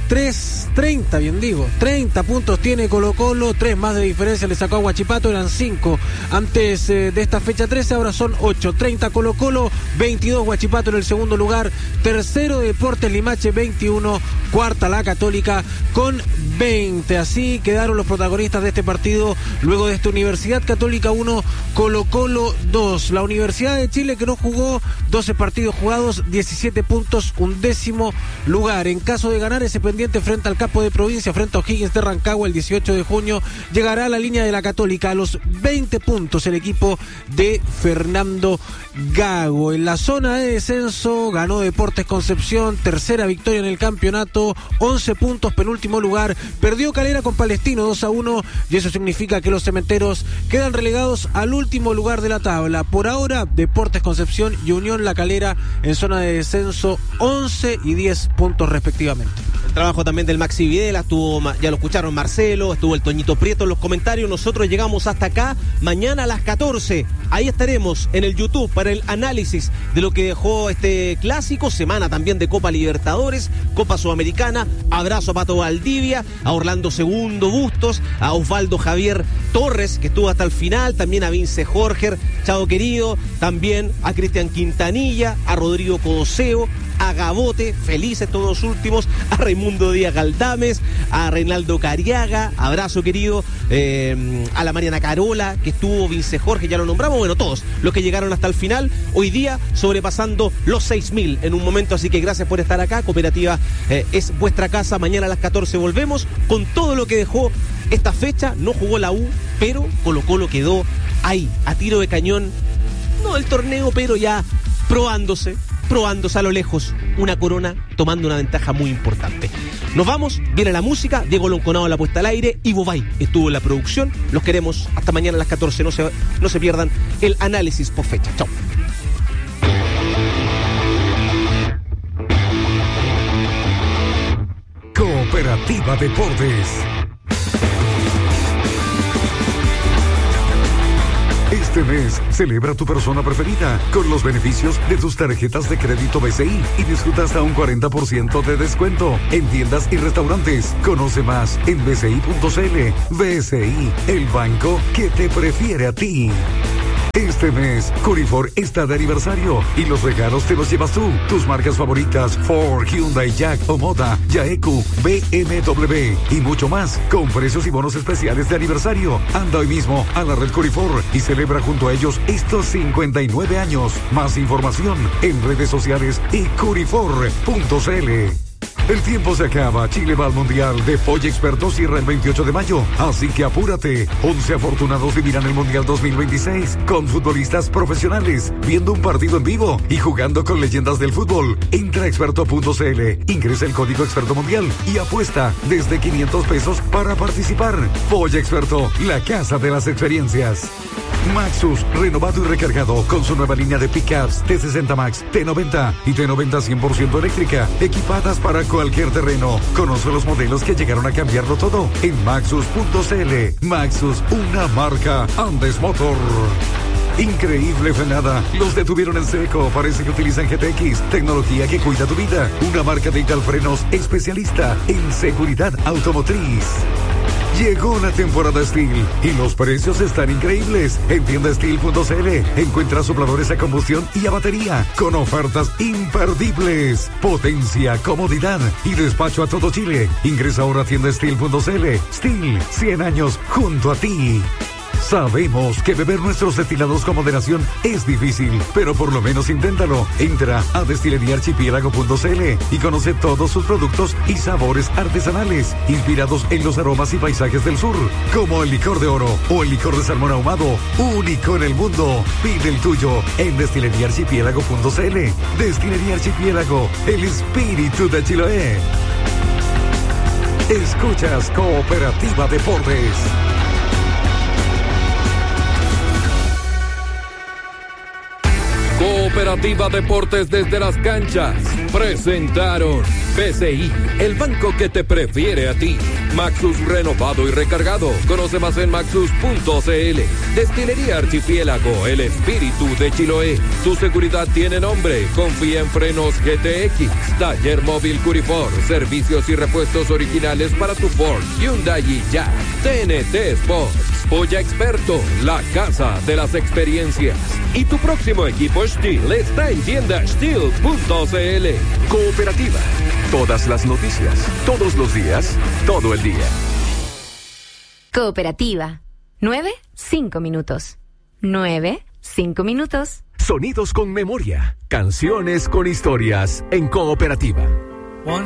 30, bien digo, 30 puntos tiene Colo-Colo, 3 más de diferencia le sacó a Huachipato, eran 5 antes de esta fecha 13, ahora son 8, 30 Colo-Colo, 22 Huachipato en el segundo lugar, tercero Deportes Limache 21, cuarta la Católica con 20, así quedaron los protagonistas de este partido luego de esta Universidad Católica 1, Colo-Colo 2, la Universidad de Chile que no jugó 12 partidos jugados, 17 puntos, 11º lugar. En caso de ganar ese pendiente frente al Capo de Provincia, frente a O'Higgins de Rancagua el 18 de junio, llegará a la línea de la Católica a los 20 puntos el equipo de Fernando Gago. En la zona de descenso ganó Deportes Concepción, tercera victoria en el campeonato, 11 puntos, penúltimo lugar. Perdió Calera con Palestino 2-1 y eso significa que los cementeros quedan relegados al último lugar de la tabla. Por ahora, Deportes Concepción y Unión La Calera en zona de descenso, 11 y 10 puntos respectivamente. El trabajo también del Maxi Videla, estuvo, ya lo escucharon Marcelo, estuvo el Toñito Prieto en los comentarios. Nosotros llegamos hasta acá, mañana a las 14, ahí estaremos en el YouTube para el análisis de lo que dejó este clásico, semana también de Copa Libertadores, Copa Sudamericana. Abrazo a Pato Valdivia, a Orlando Segundo Bustos, a Osvaldo Javier Torres, que estuvo hasta el final, también a Vince Jorger, chao querido, también a Cristian Quintanilla, a Rodrigo Codoseo, a Gabote, felices todos los últimos, a Raimundo Díaz Galdames, a Reinaldo Cariaga, abrazo querido, a la Mariana Carola, que estuvo, Vince Jorge, ya lo nombramos, bueno, todos los que llegaron hasta el final, hoy día sobrepasando los 6.000 en un momento, así que gracias por estar acá. Cooperativa es vuestra casa. Mañana a las 14 volvemos con todo lo que dejó esta fecha. No jugó la U, pero Colo-Colo quedó ahí, a tiro de cañón, no del torneo, pero ya probándose a lo lejos una corona, tomando una ventaja muy importante. Nos vamos, viene la música, Diego Lonconado en la puesta al aire, Ivo Bay estuvo en la producción. Los queremos hasta mañana a las 14, no se pierdan el análisis post fecha. Chao. Cooperativa Deportes. Este mes, celebra tu persona preferida con los beneficios de tus tarjetas de crédito BCI y disfruta hasta un 40% de descuento en tiendas y restaurantes. Conoce más en bci.cl. BCI, el banco que te prefiere a ti. Este mes, Curifor está de aniversario y los regalos te los llevas tú. Tus marcas favoritas, Ford, Hyundai, Jack, Omoda, Yaeku, BMW y mucho más, con precios y bonos especiales de aniversario. Anda hoy mismo a la red Curifor y celebra junto a ellos estos 59 años. Más información en redes sociales y curifor.cl. El tiempo se acaba. Chile va al Mundial de Polla Experto, cierra el 28 de mayo. Así que apúrate. 11 afortunados vivirán el Mundial 2026 con futbolistas profesionales, viendo un partido en vivo y jugando con leyendas del fútbol. Entra a experto.cl, ingresa el código Experto Mundial y apuesta desde 500 pesos para participar. Polla Experto, la casa de las experiencias. Maxus, renovado y recargado con su nueva línea de pickups T60 Max, T90 y T90 100% eléctrica, equipadas para cualquier terreno. Conoce los modelos que llegaron a cambiarlo todo en maxus.cl. Maxus, una marca Andes Motor. Increíble frenada, los detuvieron en seco, parece que utilizan GTX, tecnología que cuida tu vida. Una marca de Italfrenos especialista en seguridad automotriz. Llegó la temporada Steel y los precios están increíbles. En tiendasteel.cl encuentra sopladores a combustión y a batería con ofertas imperdibles. Potencia, comodidad y despacho a todo Chile. Ingresa ahora a tiendasteel.cl. Steel, 100 años junto a ti. Sabemos que beber nuestros destilados con moderación es difícil, pero por lo menos inténtalo. Entra a destileriaarchipiélago.cl y conoce todos sus productos y sabores artesanales, inspirados en los aromas y paisajes del sur, como el licor de oro o el licor de salmón ahumado, único en el mundo. Pide el tuyo en destileriaarchipiélago.cl. Destilería Archipiélago, el espíritu de Chiloé. Escuchas Cooperativa Deportes. Cooperativa Deportes desde las canchas presentaron BCI, el banco que te prefiere a ti. Maxus, renovado y recargado. Conoce más en maxus.cl. Destilería Archipiélago, el espíritu de Chiloé. Tu seguridad tiene nombre. Confía en frenos GTX. Taller móvil Curifor. Servicios y repuestos originales para tu Ford, Hyundai y Jack. TNT Sports. Polla Experto, la casa de las experiencias. Y tu próximo equipo Steel está en tienda steel.cl. Cooperativa. Todas las noticias, todos los días, todo el día. Cooperativa. 9-5 minutos. 9-5 minutos. Sonidos con memoria. Canciones con historias en Cooperativa.